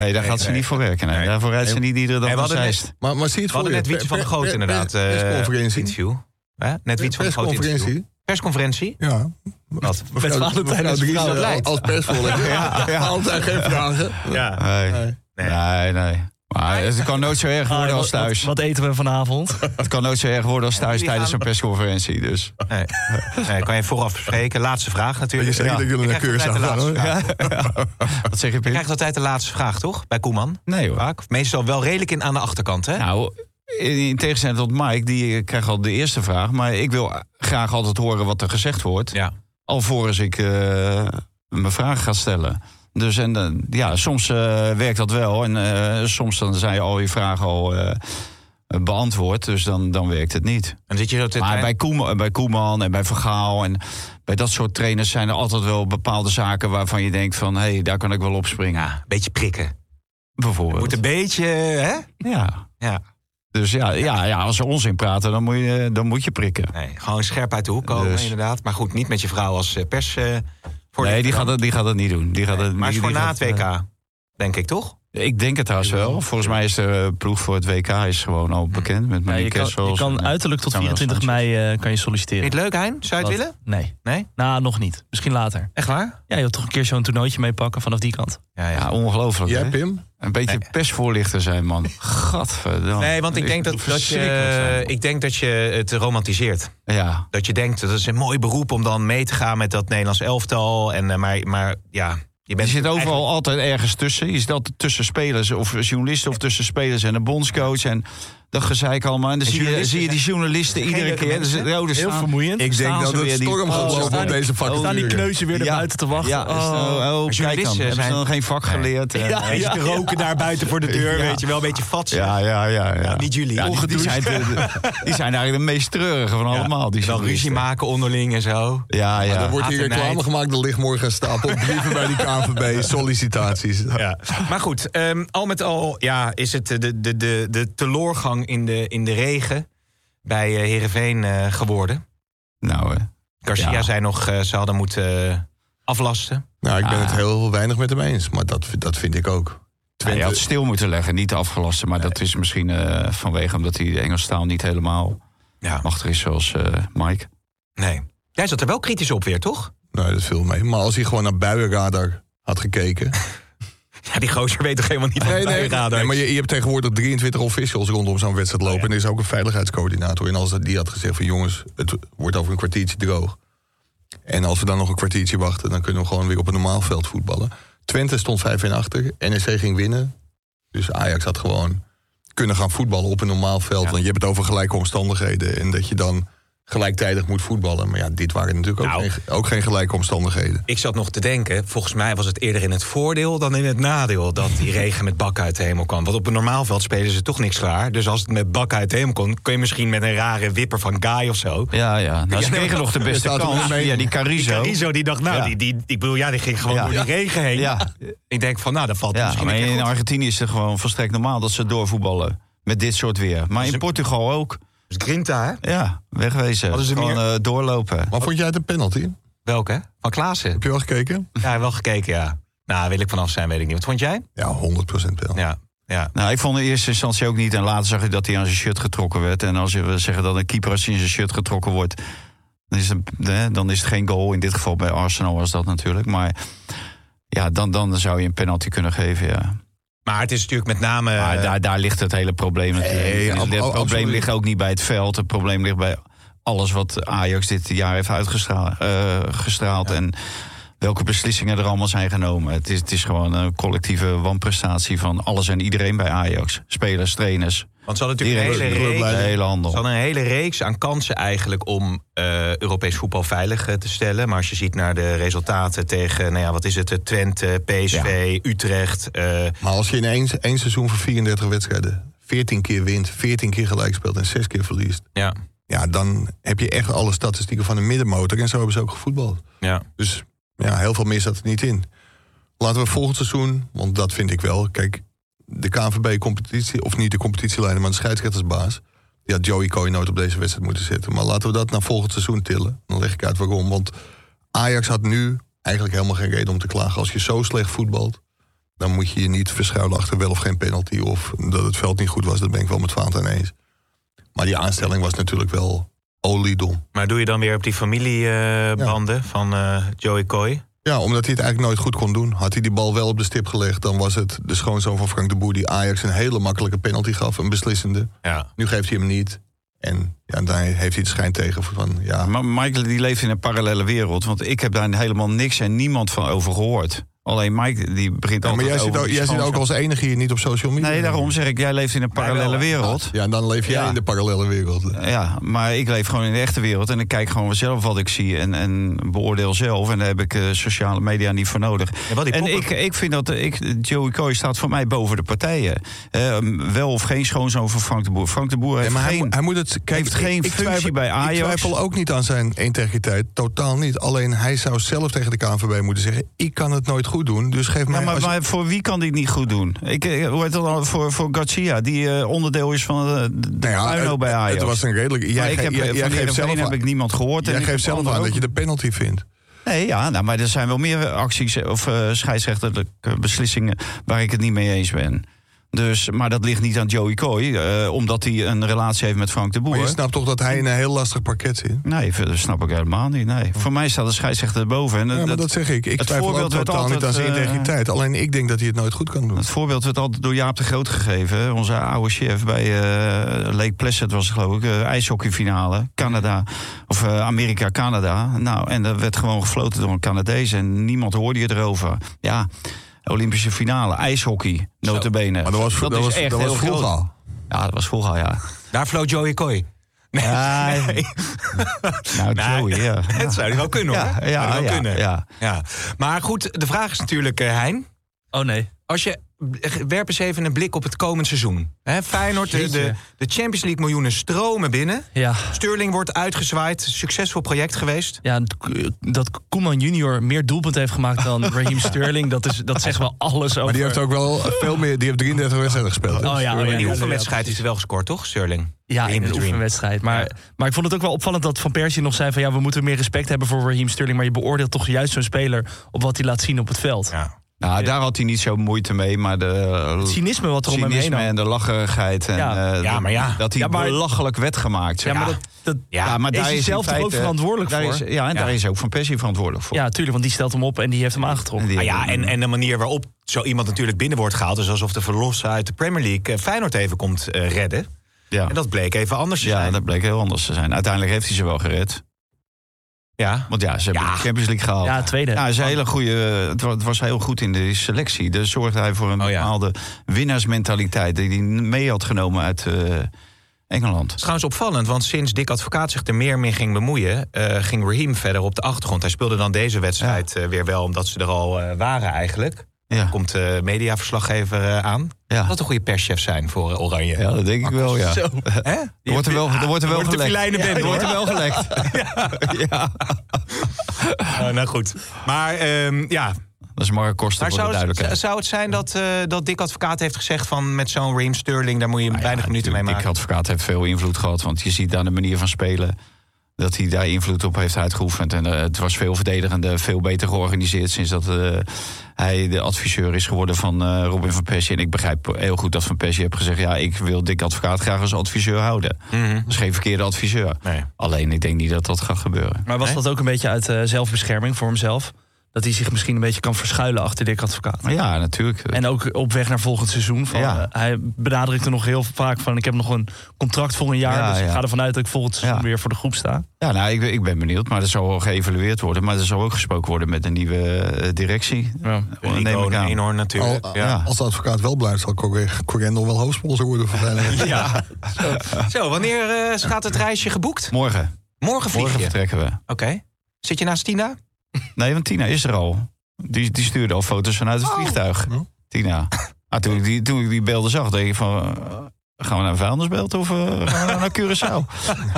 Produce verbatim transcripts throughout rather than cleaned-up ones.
Nee, daar gaat ze nee. niet voor werken. Nee. Nee. Daarvoor rijdt ze niet iedere dag Nee, we naar hadden net- Zeist. Maar, maar zie je het We hadden voor net je? Wietse van de Per- Groot per- inderdaad. per- eh, persconferentie. interview. Hè? Net Wietse van de Groot interview. Persconferentie. Persconferentie? Ja. Wat? Mevrouw, Valentijn mevrouw als Dries, vrouw eh, leidt. als persvoorlichter. ja, ja. Altijd geen vragen. Ja. Nee, Nee. Nee. nee. nee. Maar het kan nooit zo erg worden Ah, als wat, thuis. wat, wat eten we vanavond? Het kan nooit zo erg worden als thuis jullie tijdens gaan- een persconferentie. Dus. Nee. Nee, kan je vooraf bespreken. Laatste vraag Je natuurlijk. zegt Ja. dat jullie Je naar krijgt keurig altijd de gaan. laatste hoor. vraag. Wat zeg je, Je Pim? krijgt altijd de laatste vraag, toch? Bij Koeman? Nee hoor. Vaak. Meestal wel redelijk in aan de achterkant, hè? Nou, in, in tegenstelling tot Mike, die krijgt al de eerste vraag. Maar ik wil graag altijd horen wat er gezegd wordt. Ja. Alvorens ik uh, mijn vraag ga stellen. Dus en, uh, ja, soms uh, werkt dat wel. En uh, soms dan zijn al je vragen al uh, beantwoord. Dus dan, dan werkt het niet. En zit je zo te Maar trein- bij Koeman, bij Koeman en bij Van Gaal en bij dat soort trainers zijn er altijd wel bepaalde zaken waarvan je denkt van, hé, hey, daar kan ik wel op springen. Ja, een beetje prikken. Bijvoorbeeld. Moet een beetje, hè? Ja. Ja. Dus ja, ja, ja, als ze onzin praten, dan moet je, dan moet je prikken. Nee, gewoon scherp uit de hoek komen, Dus. inderdaad. Maar goed, niet met je vrouw als uh, pers... Uh, Nee, die gaat, het, die gaat het niet doen. Die gaat Nee, het, maar is die, voor die na gaat, het W K, uh, denk ik, toch? Ik denk het trouwens wel. Volgens mij is de uh, ploeg voor het W K is gewoon al bekend. Met Ja, Marie je kan, Kessels. je kan en, uiterlijk tot Samuel vierentwintig mei uh, kan je solliciteren. Vind je het leuk, Hein? Zou je het Wat? willen? Nee. Nee? Nou, nog niet. Misschien later. Echt waar? Ja, je wilt toch een keer zo'n toernooitje meepakken vanaf die kant? Ja, Ja, ongelooflijk. Jij, hè? Pim? Een beetje Nee. persvoorlichter zijn, man. Gadverdamme. Nee, want ik denk dat, dat, Verschrikkelijk zijn, je, man. ik denk dat je het romantiseert. Ja. Dat je denkt, dat is een mooi beroep om dan mee te gaan met dat Nederlands elftal. En, uh, maar, maar ja, je Je bent zit overal eigenlijk- altijd ergens tussen. Je zit altijd tussen spelers of journalisten of tussen spelers en een bondscoach. En dat gezeik allemaal. En dan En zie je, journalisten zie je die journalisten zijn iedere geen keer. leuke Dus, mensen. oh, er Heel staan- vermoeiend. Ik Staan denk ze dat weer het die- storm gaat Oh, lopen staan op die- deze oh, vakken. Staan die kneuzen weer naar Ja. buiten te wachten? Ja, is nou, oh, kijk dan. journalisten Hebben ze zijn- dan geen vak geleerd? Ja, En, ja. eh, Beetje te roken daar buiten voor de deur, Ja. weet je wel, een beetje vatsen. Ja, ja, ja. ja. Nou, niet jullie. Ja, die, die, zijn, de- die zijn eigenlijk de meest treurige van allemaal. Die Wel journalisten. ruzie maken onderling en zo. Ja, ja. Er wordt hier Haat en reclame nijd. gemaakt. Er ligt morgen een stapel brieven bij die K N V B. Sollicitaties. Ja. Maar goed, um, al met al ja, is het de, de, de, de teloorgang in de, in de regen bij uh, Heerenveen uh, geworden. Nou, hè. Garcia Ja. zei nog, uh, ze hadden moeten uh, aflasten. Nou, ik ben Ah. het heel weinig met hem eens. Maar dat, dat vind ik ook. Ja, Twente, je had stil moeten leggen, niet afgelasten. Maar dat is misschien uh, vanwege omdat hij de Engelstaal niet helemaal Ja. machtig is zoals uh, Mike. Nee. Jij zat er wel kritisch op weer, toch? nee, dat viel mee. Maar als hij gewoon naar buienradar had gekeken. Ja, die gozer weet toch helemaal niet van Nee, nee, buienradar? nee, maar je, je hebt tegenwoordig drieëntwintig officials rondom zo'n wedstrijd lopen. Oh, ja. En er is ook een veiligheidscoördinator. En als dat- die had gezegd van jongens, het wordt over een kwartiertje droog. En als we dan nog een kwartiertje wachten, dan kunnen we gewoon weer op een normaal veld voetballen. Twente stond vijf één achter. N E C ging winnen. Dus Ajax had gewoon kunnen gaan voetballen op een normaal veld. Ja. Want je hebt het over gelijke omstandigheden. En dat je dan gelijktijdig moet voetballen. Maar ja, dit waren natuurlijk ook, Nou. geen, ook geen gelijke omstandigheden. Ik zat nog te denken, volgens mij was het eerder in het voordeel dan in het nadeel dat die regen met bakken uit de hemel kwam. Want op een normaal veld spelen ze toch niks klaar. Dus als het met bakken uit de hemel kon, kun je misschien met een rare wipper van Guy of zo. Ja, ja. Nou, ze Ja, kregen nog de beste staat er kans. nog mee. Ja, die Die Carizo. Carizo die dacht, nou, Ja. die, die, ik bedoel, ja, die ging gewoon Ja. door die regen heen. Ja. Ik denk van, nou, dat valt Ja, misschien maar een keer in goed. Argentinië is het gewoon volstrekt normaal dat ze doorvoetballen. Met dit soort weer. Maar in Ze- Portugal ook. Dus Grinta, hè? Ja, wegwezen. Hadden ze Gewoon meer- eh, doorlopen. Maar vond jij het een penalty? Welke? Van Klaassen? Heb je wel gekeken? Ja, wel gekeken, ja. Nou, wil ik vanaf zijn, weet ik niet. Wat vond jij? Ja, honderd procent penalty. Ja, ja. Nou, ik vond in eerste instantie ook niet. En later zag je dat hij aan zijn shirt getrokken werd. En als je zeggen dat een keeper als hij in zijn shirt getrokken wordt, dan is het, hè, dan is het geen goal. In dit geval bij Arsenal was dat natuurlijk. Maar ja, dan, dan zou je een penalty kunnen geven, ja. Maar het is natuurlijk met name... Maar daar, daar ligt het hele probleem natuurlijk. Nee, het ab- probleem absoluut. ligt ook niet bij het veld. Het probleem ligt bij alles wat Ajax dit jaar heeft uitgestraald. Uh, gestraald Ja. En welke beslissingen er allemaal zijn genomen. Het is, het is gewoon een collectieve wanprestatie van alles en iedereen bij Ajax. Spelers, trainers, Want ze hadden natuurlijk een iedereen. hele De reeks... hele Ze handel. hadden een hele reeks aan kansen eigenlijk om uh, Europees voetbal veilig uh, te stellen. Maar als je ziet naar de resultaten tegen, nou ja, wat is het, Twente, P S V, Utrecht. Uh, Maar als je in één, één seizoen van vierendertig wedstrijden veertien keer wint, veertien keer gelijk speelt en zes keer verliest, ja, ja, dan heb je echt alle statistieken van een middenmotor. En zo hebben ze ook gevoetbald. ja. Dus ja, heel veel mis zat er niet in. Laten we volgend seizoen, want dat vind ik wel. Kijk, de K N V B-competitie, of niet de competitieleider, maar de scheidsrechtersbaas, die had Joey Coy nooit op deze wedstrijd moeten zetten. Maar laten we dat naar volgend seizoen tillen. Dan leg ik uit waarom. Want Ajax had nu eigenlijk helemaal geen reden om te klagen. Als je zo slecht voetbalt, dan moet je je niet verschuilen achter wel of geen penalty... of dat het veld niet goed was, dat ben ik wel met Valentijn eens. Maar die aanstelling was natuurlijk wel oliedom. Maar doe je dan weer op die familiebanden uh, ja. van uh, Joey Coy? Ja, omdat hij het eigenlijk nooit goed kon doen. Had hij die bal wel op de stip gelegd... dan was het de schoonzoon van Frank de Boer... die Ajax een hele makkelijke penalty gaf, een beslissende. Ja. Nu geeft hij hem niet. En ja, daar heeft hij het schijn tegen van... ja. Maar Michael die leeft in een parallelle wereld. Want ik heb daar helemaal niks en niemand van over gehoord. Alleen Mike die begint ja, altijd maar jij over... zit ook, jij zit ook als enige hier niet op social media. Nee, daarom zeg ik, jij leeft in een parallelle wereld. Ja, en dan leef jij ja. in de parallelle wereld. Ja, maar ik leef gewoon in de echte wereld. En ik kijk gewoon zelf wat ik zie en, en beoordeel zelf. En daar heb ik uh, sociale media niet voor nodig. Ja, en ik, ik vind dat... Ik, Joey Coy staat voor mij boven de partijen. Uh, wel of geen schoonzoon van Frank de Boer. Frank de Boer heeft ja, maar geen, hij, hij moet het, kijk, heeft geen ik, ik functie twijfel, bij Ajax. Ik twijfel ook niet aan zijn integriteit. Totaal niet. Alleen hij zou zelf tegen de K N V B moeten zeggen... ik kan het nooit goed doen, dus geef mij... Ja, maar, als... maar voor wie kan die het niet goed doen? Ik hoe heet dat dan voor, voor Garcia, die uh, onderdeel is van uh, de nou ja, Puino bij Ajax. Het was een redelijk... Jij, maar ik heb, jij, van jij geeft zelf heb ik niemand gehoord. Jij en geeft zelf aan dat je de penalty vindt. Nee, ja, nou, maar er zijn wel meer acties of uh, scheidsrechterlijke beslissingen waar ik het niet mee eens ben. Dus, maar dat ligt niet aan Joey Coy, uh, omdat hij een relatie heeft met Frank de Boer. Maar je snapt toch dat hij in een heel lastig parket zit? Nee, dat snap ik helemaal niet. Nee. Oh. Voor mij staat de scheidsrechter erboven. En ja, maar dat, dat zeg ik. Ik het twijfel ook totaal altijd, niet aan zijn integriteit. Uh, Alleen ik denk dat hij het nooit goed kan doen. Het voorbeeld werd altijd door Jaap de Groot gegeven. Onze oude chef bij uh, Lake Placid was het geloof ik. Uh, ijshockeyfinale. Canada. Of uh, Amerika-Canada. Nou, en dat werd gewoon gefloten door een Canadees. En niemand hoorde je erover. Ja... Olympische finale, ijshockey, nota bene. Maar dat was, dat dat is was, echt dat heel was vroeger al. Ja, dat was vroeger al, ja. Daar floot Joey Coy. Nee. Ja, nee. Nou, Joey, ja. Het zou hij wel kunnen, hoor. Ja, ja, wel ja, kunnen. Ja. Ja. Maar goed, de vraag is natuurlijk, uh, Hein. Oh nee. Als je... Werp eens even een blik op het komend seizoen. He, Feyenoord, de, de, de Champions League miljoenen stromen binnen. Ja. Sterling wordt uitgezwaaid. Succesvol project geweest. Ja, dat Koeman junior meer doelpunten heeft gemaakt dan Raheem Sterling. Dat, is, dat zegt wel alles over. Maar die heeft ook wel veel meer. Die heeft drieëndertig wedstrijden gespeeld. Oh ja, oh, ja, in die ja, oefenwedstrijd is hij wel gescoord, toch, Sterling? Ja, in een oefenwedstrijd. Maar, ja. maar ik vond het ook wel opvallend dat Van Persie nog zei van... ja, we moeten meer respect hebben voor Raheem Sterling... maar je beoordeelt toch juist zo'n speler op wat hij laat zien op het veld. Ja. Nou, daar had hij niet zo moeite mee, maar de... Het cynisme wat er om hem heen en de lacherigheid. En, ja. Uh, ja, maar ja. Dat hij ja, maar, belachelijk werd gemaakt. Ja, maar dat, dat ja, ja, maar is daar hij is zelf toch ook verantwoordelijk daar voor? Is, ja, en ja. daar is ook Van Persie verantwoordelijk voor. Ja, tuurlijk, want die stelt hem op en die heeft hem aangetrokken. Ah, ja, en, en de manier waarop zo iemand natuurlijk binnen wordt gehaald... is alsof de verlosser uit de Premier League Feyenoord even komt uh, redden. Ja. En dat bleek even anders te ja, zijn. Ja, dat bleek heel anders te zijn. Uiteindelijk heeft hij ze wel gered. Ja. Want ja, ze hebben ja. de Champions League gehaald. Ja, tweede. Ja, ze hele goede, het was heel goed in de selectie. Dus zorgde hij voor een oh, ja. bepaalde winnaarsmentaliteit... die hij mee had genomen uit uh, Engeland. Het is trouwens opvallend, want sinds Dick Advocaat zich er meer mee ging bemoeien... Uh, ging Raheem verder op de achtergrond. Hij speelde dan deze wedstrijd ja. uh, weer wel, omdat ze er al uh, waren eigenlijk. Ja. Dan komt de uh, mediaverslaggever uh, aan. Ja. Dat een goede perschef zijn voor uh, Oranje. Ja, dat denk ik wel, ja. Zo. Hè? Er wordt er wel, er wordt er wel wordt gelekt. De ja, er wordt er wel gelekt. ja. ja. Uh, nou goed. Maar um, ja... Dat is Mark Koster voor de duidelijkheid. Zou het zijn dat, uh, dat Dick Advocaat heeft gezegd van... met zo'n Raheem Sterling, daar moet je nou weinig ja, minuten mee maken? Dick Advocaat heeft veel invloed gehad. Want je ziet aan de manier van spelen... dat hij daar invloed op heeft uitgeoefend. En uh, het was veel verdedigender, veel beter georganiseerd... sinds dat uh, hij de adviseur is geworden van uh, Robin van Persie. En ik begrijp heel goed dat Van Persie heeft gezegd... ja, ik wil Dick Advocaat graag als adviseur houden. Mm-hmm. Dat is geen verkeerde adviseur. Nee. Alleen, ik denk niet dat dat gaat gebeuren. Maar was nee? dat ook een beetje uit uh, zelfbescherming voor hemzelf? Dat hij zich misschien een beetje kan verschuilen achter Dick Advocaat. Ja, natuurlijk. En ook op weg naar volgend seizoen. Van, ja. uh, hij benadrukte nog heel vaak van... ik heb nog een contract voor een jaar... Ja, dus ik ja. ga ervan uit dat ik volgend seizoen ja. weer voor de groep sta. Ja, nou, ik, ik ben benieuwd. Maar er zal wel geëvalueerd worden. Maar er zal ook gesproken worden met een nieuwe uh, directie. Ja. Nico Eenhoorn natuurlijk. Al, ja. Als de advocaat wel blijft, zal Corendon wel hoofdsponsor worden voor Feyenoord. Ja. Zo. Zo, wanneer uh, gaat het reisje geboekt? Morgen. Morgen vlieg Morgen je? vertrekken we. Oké. Okay. Zit je naast Tina? Nee, want Tina is er al. Die, die stuurde al foto's vanuit het oh. vliegtuig. Oh. Tina. Ah, toen, ik die, toen ik die beelden zag, denk ik van... Uh, gaan we naar Vuilnisbelt of uh, gaan we naar Curaçao?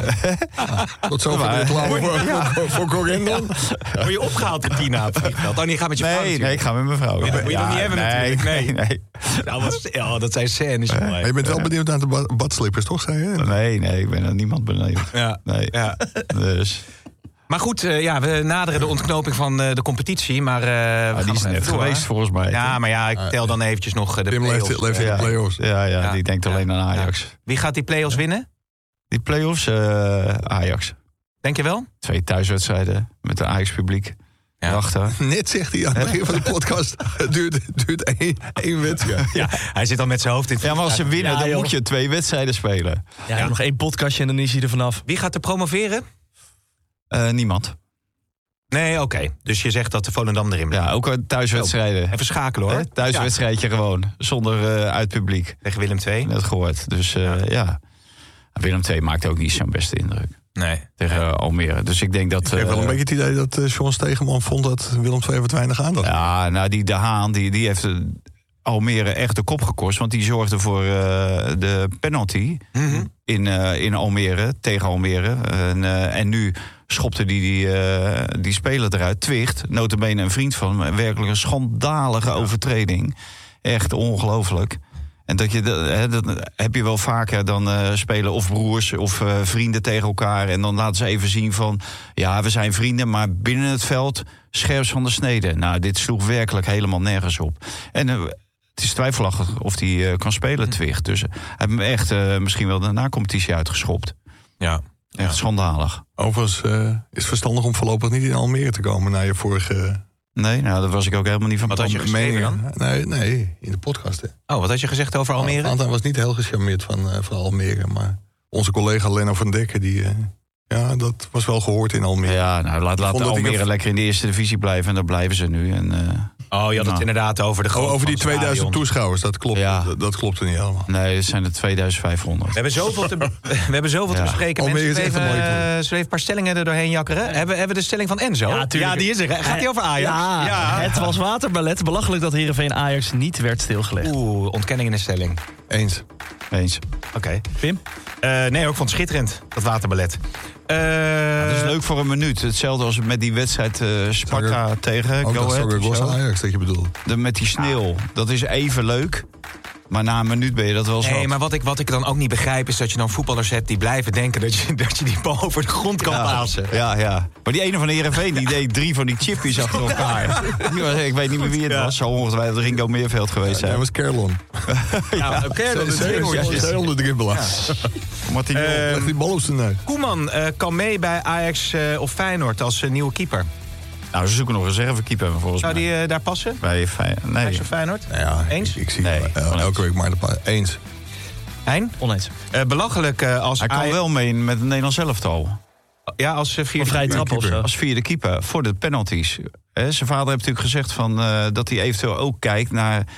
Tot zover de reclame voor, ja. voor, voor Corendon. Ja. Word je opgehaald door Tina op het vliegveld? Oh, nee, ga met je nee, vrouw Nee, ik ga met mijn vrouw. Ja, dat moet je ja, nog niet hebben nee, natuurlijk. Nee, nee. Nou, wat, ja, dat zijn scènes. Uh, maar je bent wel benieuwd naar de badslippers, toch? Zei je? Nee, nee, ik ben er niemand benieuwd. Ja. Nee. Ja. Dus... Maar goed, uh, ja, we naderen de ontknoping van uh, de competitie. Maar uh, we ja, gaan die is net door, geweest, hè? volgens mij. Ja, maar ja, ik tel dan eventjes nog uh, de Tim play-offs. leeft, leeft in ja. de play-offs. Ja, ja, Ja. die denkt alleen Ja. aan Ajax. Ja. Wie gaat die play-offs ja. winnen? Die play-offs, uh, Ajax. Denk je wel? Twee thuiswedstrijden met een Ajax-publiek. Ja. Erachter. Net zegt hij aan het begin van de podcast... het duurt, het duurt één, één wedstrijd. Ja, hij zit al met zijn hoofd in het Ja, maar als ze winnen, Ja, dan joh. moet je twee wedstrijden spelen. Ja, ja. Nog één podcastje en dan is hij er vanaf. Wie gaat er promoveren? Uh, niemand. Nee, oké. Okay. Dus je zegt dat de Volendam erin blijft. Ja, ook thuiswedstrijden. Even schakelen, hoor. Hè? Thuiswedstrijdje ja. gewoon. Zonder uh, uitpubliek. Tegen Willem twee. Net gehoord. Dus uh, ja. ja. Willem twee maakt ook niet zo'n beste indruk. Nee. Tegen uh, Almere. Dus ik denk dat... Ik heb uh, wel een beetje het idee dat uh, Sean Stegeman vond dat Willem twee wat weinig aandacht. Ja, nou die De Haan, die, die heeft uh, Almere echt de kop gekost. Want die zorgde voor uh, de penalty Mm-hmm. in, uh, in Almere, tegen Almere. En, uh, en nu schopte die die, uh, die speler eruit. Twicht, nota bene een vriend van hem. Werkelijk een schandalige ja. overtreding. Echt ongelooflijk. En dat je hè, dat heb je wel vaker dan uh, spelen of broers of uh, vrienden tegen elkaar. En dan laten ze even zien van, ja, we zijn vrienden, maar binnen het veld scherps van de snede. Nou, dit sloeg werkelijk helemaal nergens op. En uh, het is twijfelachtig of hij uh, kan spelen, Twicht. Dus uh, hij heeft hem echt uh, misschien wel de na-competitie uitgeschopt. Ja. Echt ja. schandalig. Overigens uh, is het verstandig om voorlopig niet in Almere te komen na je vorige... Nee, nou, daar was ik ook helemaal niet van. Wat had je geschreven dan? Nee, nee, in de podcast. Hè. Oh, wat had je gezegd over Almere? Anton was niet heel gecharmeerd van, uh, van Almere. Maar onze collega Leno van Dekker, die, uh, ja, dat was wel gehoord in Almere. Ja, nou, laat, laat Almere een... lekker in de eerste divisie blijven. En daar blijven ze nu. En, uh, oh, je had het nou. inderdaad over de oh, over die tweeduizend toeschouwers, dat klopt. Ja. Dat, dat klopte niet helemaal. Nee, het zijn er tweeduizend vijfhonderd. We hebben zoveel te, be- we hebben zoveel ja. te bespreken. Almere Mensen, is echt even, een mooie uh, zullen we even een paar stellingen er doorheen jakkeren? Ja. Hebben, hebben we de stelling van Enzo? Ja, ja die is er. Gaat die over Ajax? Ja, ja. Het was waterballet. Belachelijk dat Heerenveen Ajax niet werd stilgelegd. Oeh, ontkenning in de stelling. Eens. Eens. Oké. Okay. Pim? Uh, nee, ik vond het schitterend, dat waterballet. Uh, ja, dat is leuk voor een minuut. Hetzelfde als met die wedstrijd uh, Sparta Zager, tegen Go Ahead. Ajax, dat je bedoelt. De, met die sneeuw. Ja. Dat is even leuk. Maar na een minuut ben je dat wel zo. Nee, maar wat ik, wat ik dan ook niet begrijp is dat je dan voetballers hebt die blijven denken dat je, dat je die bal over de grond kan ja, pasen. Ja, ja. Maar die ene van de Heerenveen, die deed drie van die chippies achter elkaar. Ik weet niet meer wie het was. Zou ongetwijfeld Ringo Meerveld geweest zijn. Ja, dat was Kerlon. Ja, Kerlon. Zij onder de dribbelaar. Martin, uh, leg die bal op zijn neus. Koeman uh, kan mee bij Ajax uh, of Feyenoord als uh, nieuwe keeper. Nou, ze zoeken nog een reservekeeper volgens Zou mij. Zou die uh, daar passen? Bij Fey- nee. Ajax of Feyenoord? Nou ja, eens? Ik, ik zie nee, uh, elke week maar de pa- eens. Hein? Oneens. Uh, belachelijk uh, als Hij kan Ajax... wel mee met het Nederlands elftal. Ja, als uh, vierde vrije trap of zo. Als vierde keeper voor de penalties. He, zijn vader heeft natuurlijk gezegd van, uh, dat hij eventueel ook kijkt naar uh,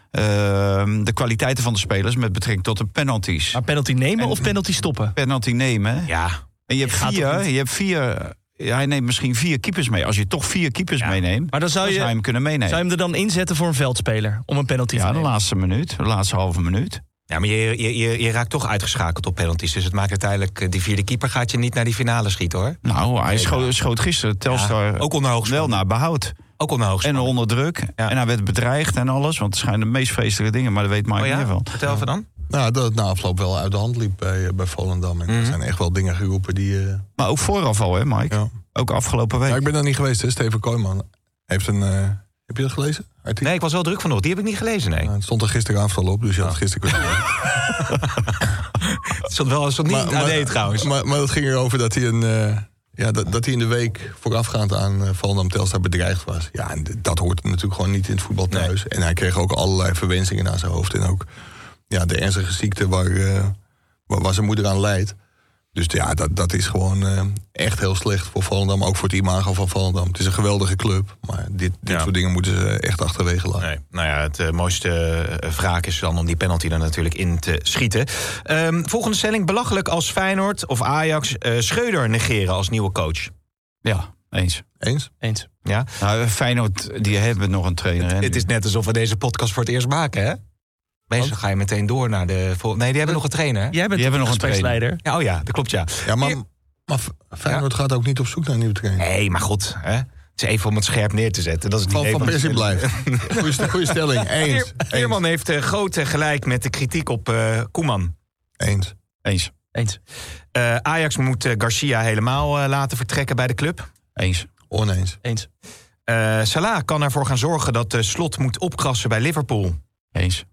de kwaliteiten van de spelers met betrekking tot de penalties. Maar penalty nemen en, of penalty stoppen? Penalty nemen. Ja. En je hebt vier, je hebt vier. Ja, hij neemt misschien vier keepers mee. Als je toch vier keepers ja. meeneemt, maar dan zou, dan je, zou je hem kunnen meenemen. Zou je hem er dan inzetten voor een veldspeler om een penalty ja, te nemen? Ja, de laatste minuut, de laatste halve minuut. Ja, maar je, je, je, je raakt toch uitgeschakeld op penalties. Dus het maakt uiteindelijk... Die vierde keeper gaat je niet naar die finale schieten, hoor. Nou, hij schoot, schoot gisteren Telstar ja, ook onder hoogspanning. wel naar behoud. Ook onder hoogspanning. En onder druk. Ja. En hij werd bedreigd en alles. Want het schijnen de meest vreselijke dingen. Maar daar weet Mike oh ja? meer van. Vertel even dan. Nou, dat het na afloop wel uit de hand liep bij, bij Volendam. En mm-hmm. Er zijn echt wel dingen geroepen die... Uh... Maar ook vooraf al, hè, Mike? Ja. Ook afgelopen week. Ja, ik ben daar niet geweest, hè. Steven Kooijman heeft een... Uh... Heb je dat gelezen? Artikel? Nee, ik was wel druk vanochtend. Die heb ik niet gelezen, nee. Nou, het stond er gisteravond al op, dus je had het gisteren kunnen Het stond wel stond niet maar, A D maar, trouwens. Maar, maar dat ging erover dat hij, een, uh, ja, dat, dat hij in de week voorafgaand aan uh, Volendam Telstar bedreigd was. Ja, en dat hoort natuurlijk gewoon niet in het voetbal thuis. Nee. En hij kreeg ook allerlei verwensingen naar zijn hoofd. En ook ja, de ernstige ziekte waar, uh, waar, waar zijn moeder aan lijdt. Dus ja, dat, dat is gewoon uh, echt heel slecht voor Volendam. Ook voor het imago van Volendam. Het is een geweldige club. Maar dit, dit ja. soort dingen moeten ze echt achterwege laten. Nee. Nou ja, het uh, mooiste uh, wraak is dan om die penalty er natuurlijk in te schieten. Um, volgende stelling. Belachelijk als Feyenoord of Ajax uh, Schreuder negeren als nieuwe coach. Ja, eens. Eens? Eens. Ja. Nou, Feyenoord, die hebben nog een trainer. Het, hè? het is net alsof we deze podcast voor het eerst maken, hè? Meestal ga je meteen door naar de... Vol- nee, die hebben nog een trainer. Hè? Jij bent die hebben nog een gespreksleider. Ja, oh ja, dat klopt, ja. Ja, maar, maar Feyenoord ja? gaat ook niet op zoek naar een nieuwe trainer. Nee, maar goed, hè? Het is even om het scherp neer te zetten. Dat is het van van Persie blijft. Goeie, goeie stelling, eens. Veerman heeft uh, groot gelijk met de kritiek op uh, Koeman. Eens. Eens. Eens. Uh, Ajax moet uh, Garcia helemaal uh, laten vertrekken bij de club. Eens. Oneens. Eens. Uh, Salah kan ervoor gaan zorgen dat uh, Slot moet opkrassen bij Liverpool. Eens.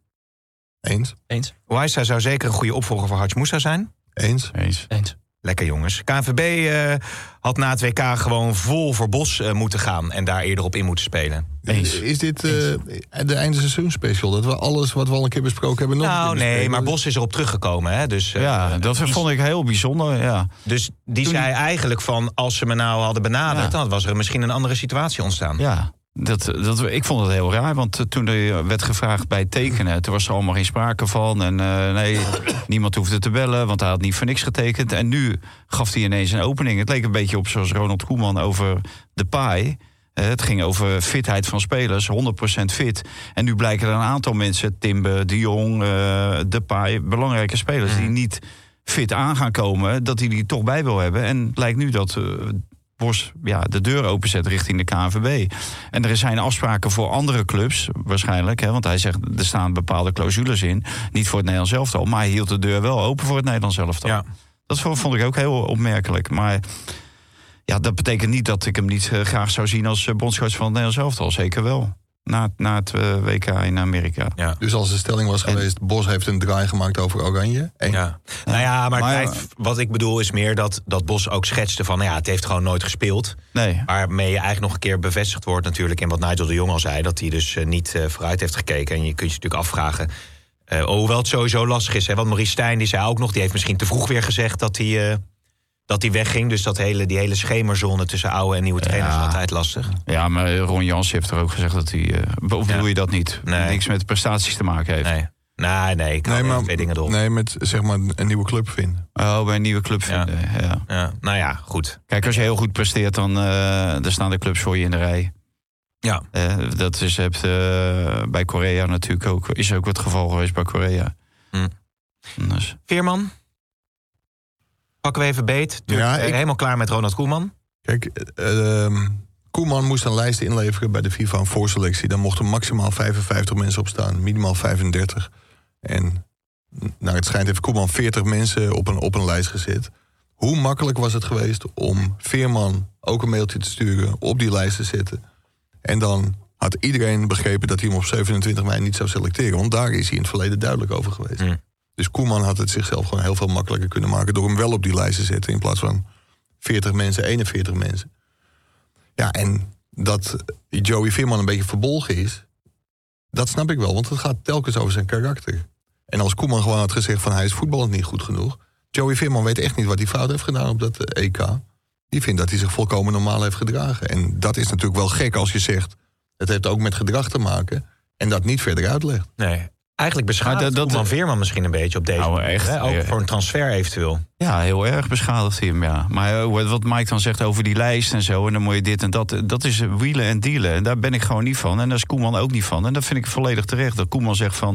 Eens. Eens. Wijsa zou zeker een goede opvolger voor Hadj Moussa zijn. Eens. Eens. Eens. Lekker jongens. K N V B uh, had na het W K gewoon vol voor Bos uh, moeten gaan en daar eerder op in moeten spelen. Eens. Is dit uh, de einde seizoen special? Dat we alles wat we al een keer besproken hebben nog Nou een keer nee, bespreken? maar Bos is erop teruggekomen. Hè? Dus, uh, Ja, dat die, vond ik heel bijzonder, ja. Dus die Toen- zei eigenlijk van, als ze me nou hadden benaderd, Ja. dan was er misschien een andere situatie ontstaan. Ja, dat, dat, ik vond het heel raar, want toen er werd gevraagd bij het tekenen, toen was er allemaal geen sprake van. En uh, nee, niemand hoefde te bellen, want hij had niet voor niks getekend. En nu gaf hij ineens een opening. Het leek een beetje op zoals Ronald Koeman over de paai. Uh, het ging over fitheid van spelers, honderd procent fit. En nu blijken er een aantal mensen, Timber, De Jong, uh, Depay, belangrijke spelers, die niet fit aan gaan komen, dat hij die toch bij wil hebben. En het lijkt nu dat uh, Bos ja, de deur openzet richting de K N V B. En er zijn afspraken voor andere clubs, waarschijnlijk. Hè, want hij zegt, er staan bepaalde clausules in. Niet voor het Nederlands elftal, maar hij hield de deur wel open voor het Nederlands elftal. Ja. Dat vond ik ook heel opmerkelijk. Maar ja, dat betekent niet dat ik hem niet uh, graag zou zien als uh, bondscoach van het Nederlands elftal. Zeker wel. Na, na het uh, W K in Amerika. Ja. Dus als de stelling was En- geweest, Bos heeft een draai gemaakt over Oranje. En Ja. Nou ja, maar, Maar- het feit- wat ik bedoel is meer dat, dat Bos ook schetste van, nou ja, het heeft gewoon nooit gespeeld. Nee. Waarmee je eigenlijk nog een keer bevestigd wordt natuurlijk in wat Nigel de Jong al zei, dat hij dus uh, niet uh, vooruit heeft gekeken. En je kunt je natuurlijk afvragen, uh, hoewel het sowieso lastig is. Hè, want Maurice Stijn die zei ook nog, die heeft misschien te vroeg weer gezegd dat hij, uh, dat hij wegging. Dus dat hele, die hele schemerzone tussen oude en nieuwe trainers Ja. is altijd lastig. Ja, maar Ron Jans heeft er ook gezegd dat hij... Uh, of bedoel Ja. je dat niet? Nee. Niks met prestaties te maken heeft. Nee, nee, nee ik hou nee, er maar, twee dingen door. nee, met zeg maar een nieuwe club vinden. Oh, bij een nieuwe club Ja. vinden. Ja. Ja, nou ja, goed. Kijk, als je heel goed presteert, dan, uh, dan staan de clubs voor je in de rij. Ja. Uh, dat is hebt, uh, bij Korea natuurlijk ook, is ook het geval geweest bij Korea. Hm. Dus. Veerman? Pakken we even beet. Ja, Ja, ik- Helemaal klaar met Ronald Koeman. Kijk, uh, Koeman moest een lijst inleveren bij de FIFA een voorselectie. Daar mochten maximaal vijfenvijftig mensen op staan, minimaal vijfendertig. En naar het schijnt heeft Koeman veertig mensen op een, op een lijst gezet. Hoe makkelijk was het geweest om Veerman ook een mailtje te sturen, op die lijst te zetten? En dan had iedereen begrepen dat hij hem op zevenentwintig mei niet zou selecteren. Want daar is hij in het verleden duidelijk over geweest. Hmm. Dus Koeman had het zichzelf gewoon heel veel makkelijker kunnen maken door hem wel op die lijst te zetten in plaats van veertig mensen, eenenveertig mensen. Ja, en dat Joey Veerman een beetje verbolgen is, dat snap ik wel, want het gaat telkens over zijn karakter. En als Koeman gewoon had gezegd van hij is voetballend niet goed genoeg, Joey Veerman weet echt niet wat hij fout heeft gedaan op dat E K. Die vindt dat hij zich volkomen normaal heeft gedragen. En dat is natuurlijk wel gek als je zegt, het heeft ook met gedrag te maken en dat niet verder uitlegt. Nee. Eigenlijk Maar beschadigt dat- dat- Koeman Veerman misschien een beetje op deze Nou, manier, echt. hè? Ook Ja. voor een transfer eventueel. Ja, heel erg beschadigd hij hem, ja. Maar uh, wat Mike dan zegt over die lijst en zo, en dan moet je dit en dat, dat is wielen en dealen. En daar ben ik gewoon niet van. En daar is Koeman ook niet van. En dat vind ik volledig terecht. Dat Koeman zegt van,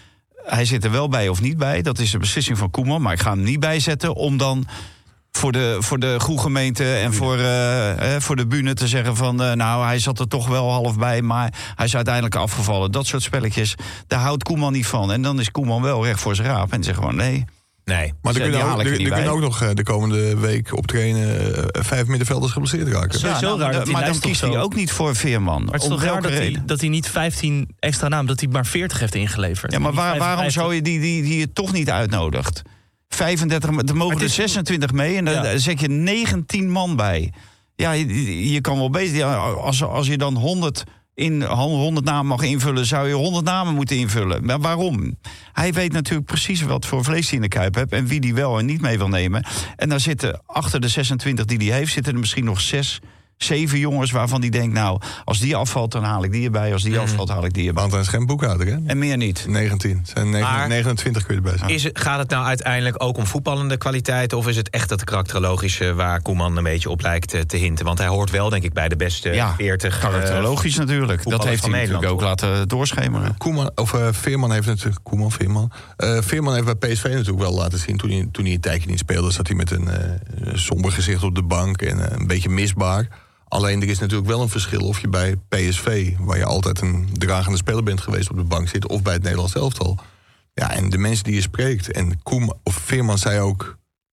hij zit er wel bij of niet bij. Dat is een beslissing van Koeman, maar ik ga hem niet bijzetten om dan voor de, voor de goede gemeente en voor, uh, eh, voor de bühne te zeggen van, uh, nou, hij zat er toch wel half bij, maar hij is uiteindelijk afgevallen. Dat soort spelletjes, daar houdt Koeman niet van. En dan is Koeman wel recht voor zijn raap en zegt gewoon, nee. Nee. Maar er Die kunnen haal ook, ik er er, niet er kunnen bij. ook nog eh, de komende week op trainen eh, vijf middenvelders geblesseerd raken. Ja. Sowieso nou, raar maar dat die maar dan lijst toch kiest hij zo- ook niet voor Veerman. Maar het is Om toch raar welke dat hij, reden? dat hij niet vijftien extra namen, dat hij maar veertig heeft ingeleverd. Ja, maar Niet waar, waarom vijfenvijftig. zou je die, die, die je toch niet uitnodigt? vijfendertig, er mogen het er is- zesentwintig mee en dan Ja. daar zet je negentien man bij. Ja, je, je kan wel bezig. Ja, als, als je dan honderd, in, honderd namen mag invullen, zou je honderd namen moeten invullen. Maar waarom? Hij weet natuurlijk precies wat voor vlees hij in de kuip hebt en wie die wel en niet mee wil nemen. En daar zitten achter de zesentwintig die hij heeft, zitten er misschien nog zes, zeven jongens waarvan die denkt, nou, als die afvalt, dan haal ik die erbij. Als die afvalt, haal ik die erbij. Want hij is geen boekhouder, hè? En meer niet. negentien. Het zijn negen- Maar- negenentwintig kun je erbij zijn. Is het, gaat het nou uiteindelijk ook om voetballende kwaliteiten, of is het echt dat karakterologische waar Koeman een beetje op lijkt te, te hinten? Want hij hoort wel, denk ik, bij de beste Ja, veertig. Karakterologisch natuurlijk. Dat voetballers heeft van hij natuurlijk ook Nederland, laten doorschemeren. Koeman, of uh, Veerman heeft natuurlijk... Koeman, Veerman. Uh, Veerman heeft bij P S V natuurlijk wel laten zien... toen hij, toen hij een tijdje niet speelde... zat hij met een uh, somber gezicht op de bank... en uh, een beetje misbaar. Alleen er is natuurlijk wel een verschil of je bij P S V... waar je altijd een dragende speler bent geweest op de bank zit... of bij het Nederlands elftal. Ja, en de mensen die je spreekt... en Koeman, of Veerman zei ook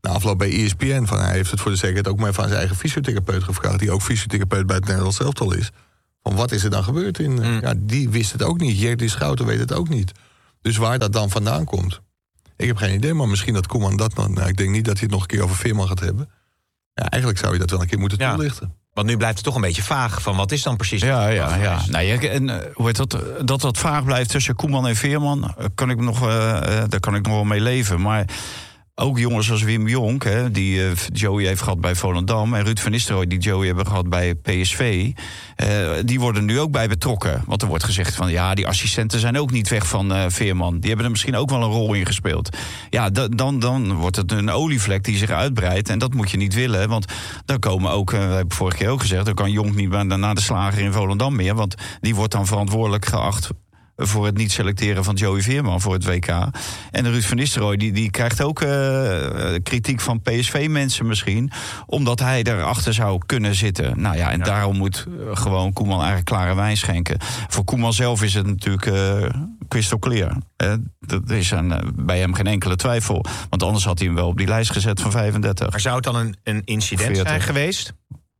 na afloop bij E S P N... van hij heeft het voor de zekerheid ook maar van zijn eigen fysiotherapeut gevraagd... die ook fysiotherapeut bij het Nederlands elftal is. Van wat is er dan gebeurd? In, mm. Ja, die wist het ook niet. Jerdy Schouten weet het ook niet. Dus waar dat dan vandaan komt... Ik heb geen idee, maar misschien dat Koeman dat dan... Nou, ik denk niet dat hij het nog een keer over Veerman gaat hebben. Ja, eigenlijk zou je dat wel een keer moeten ja. toelichten. Want nu blijft het toch een beetje vaag van wat is dan precies... Ja, ja, ja. Nou, en uh, hoe heet dat, dat dat vaag blijft tussen Koeman en Veerman... kan ik nog, uh, uh, daar kan ik nog wel mee leven. Maar ook jongens als Wim Jonk, hè, die uh, Joey heeft gehad bij Volendam... en Ruud van Nistelrooy, die Joey hebben gehad bij P S V... Uh, die worden nu ook bij betrokken. Want er wordt gezegd van, ja, die assistenten zijn ook niet weg van uh, Veerman. Die hebben er misschien ook wel een rol in gespeeld. Ja, d- dan, dan wordt het een olievlek die zich uitbreidt. En dat moet je niet willen, want dan komen ook... Uh, we hebben vorige keer ook gezegd, dan kan Jonk niet naar de Slager in Volendam meer... want die wordt dan verantwoordelijk geacht... voor het niet selecteren van Joey Veerman voor het W K. En Ruud van Nistelrooy, die, die krijgt ook uh, kritiek van P S V-mensen misschien... omdat hij erachter zou kunnen zitten. Nou ja, en ja. daarom moet uh, gewoon Koeman eigenlijk klare wijn schenken. Voor Koeman zelf is het natuurlijk uh, crystal clear. Uh, dat is een, uh, bij hem geen enkele twijfel. Want anders had hij hem wel op die lijst gezet van vijfendertig. Maar zou het dan een, een incident veertig zijn geweest?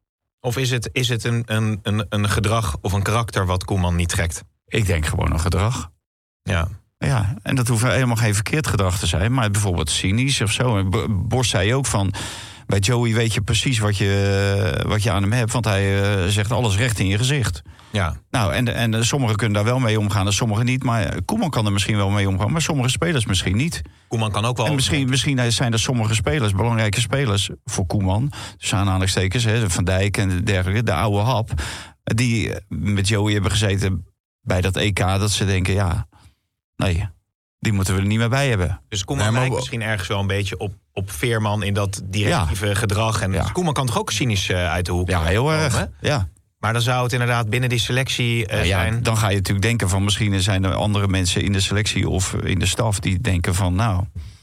Of is het, is het een, een, een, een gedrag of een karakter wat Koeman niet trekt? Ik denk gewoon een gedrag. Ja. Ja, en dat hoeft helemaal geen verkeerd gedrag te zijn... maar bijvoorbeeld cynisch of zo. Bos zei ook van... bij Joey weet je precies wat je, wat je aan hem hebt... want hij uh, zegt alles recht in je gezicht. Ja. Nou, en, en sommigen kunnen daar wel mee omgaan en sommigen niet... maar Koeman kan er misschien wel mee omgaan... maar sommige spelers misschien niet. Koeman kan ook wel... En misschien, misschien zijn er sommige spelers, belangrijke spelers... voor Koeman, dus aanhalingstekens, hè, Van Dijk en dergelijke... de oude hap, die met Joey hebben gezeten... bij dat E K, dat ze denken, ja, nee, die moeten we er niet meer bij hebben. Dus Koeman nee, maar... lijkt misschien ergens wel een beetje op, op Veerman in dat directieve ja. gedrag. En ja. Koeman kan toch ook cynisch uh, uit de hoek Ja, heel komen, erg, hè? ja. Maar dan zou het inderdaad binnen die selectie uh, ja, ja, zijn... Dan ga je natuurlijk denken van misschien zijn er andere mensen in de selectie... of in de staf die denken van, nou...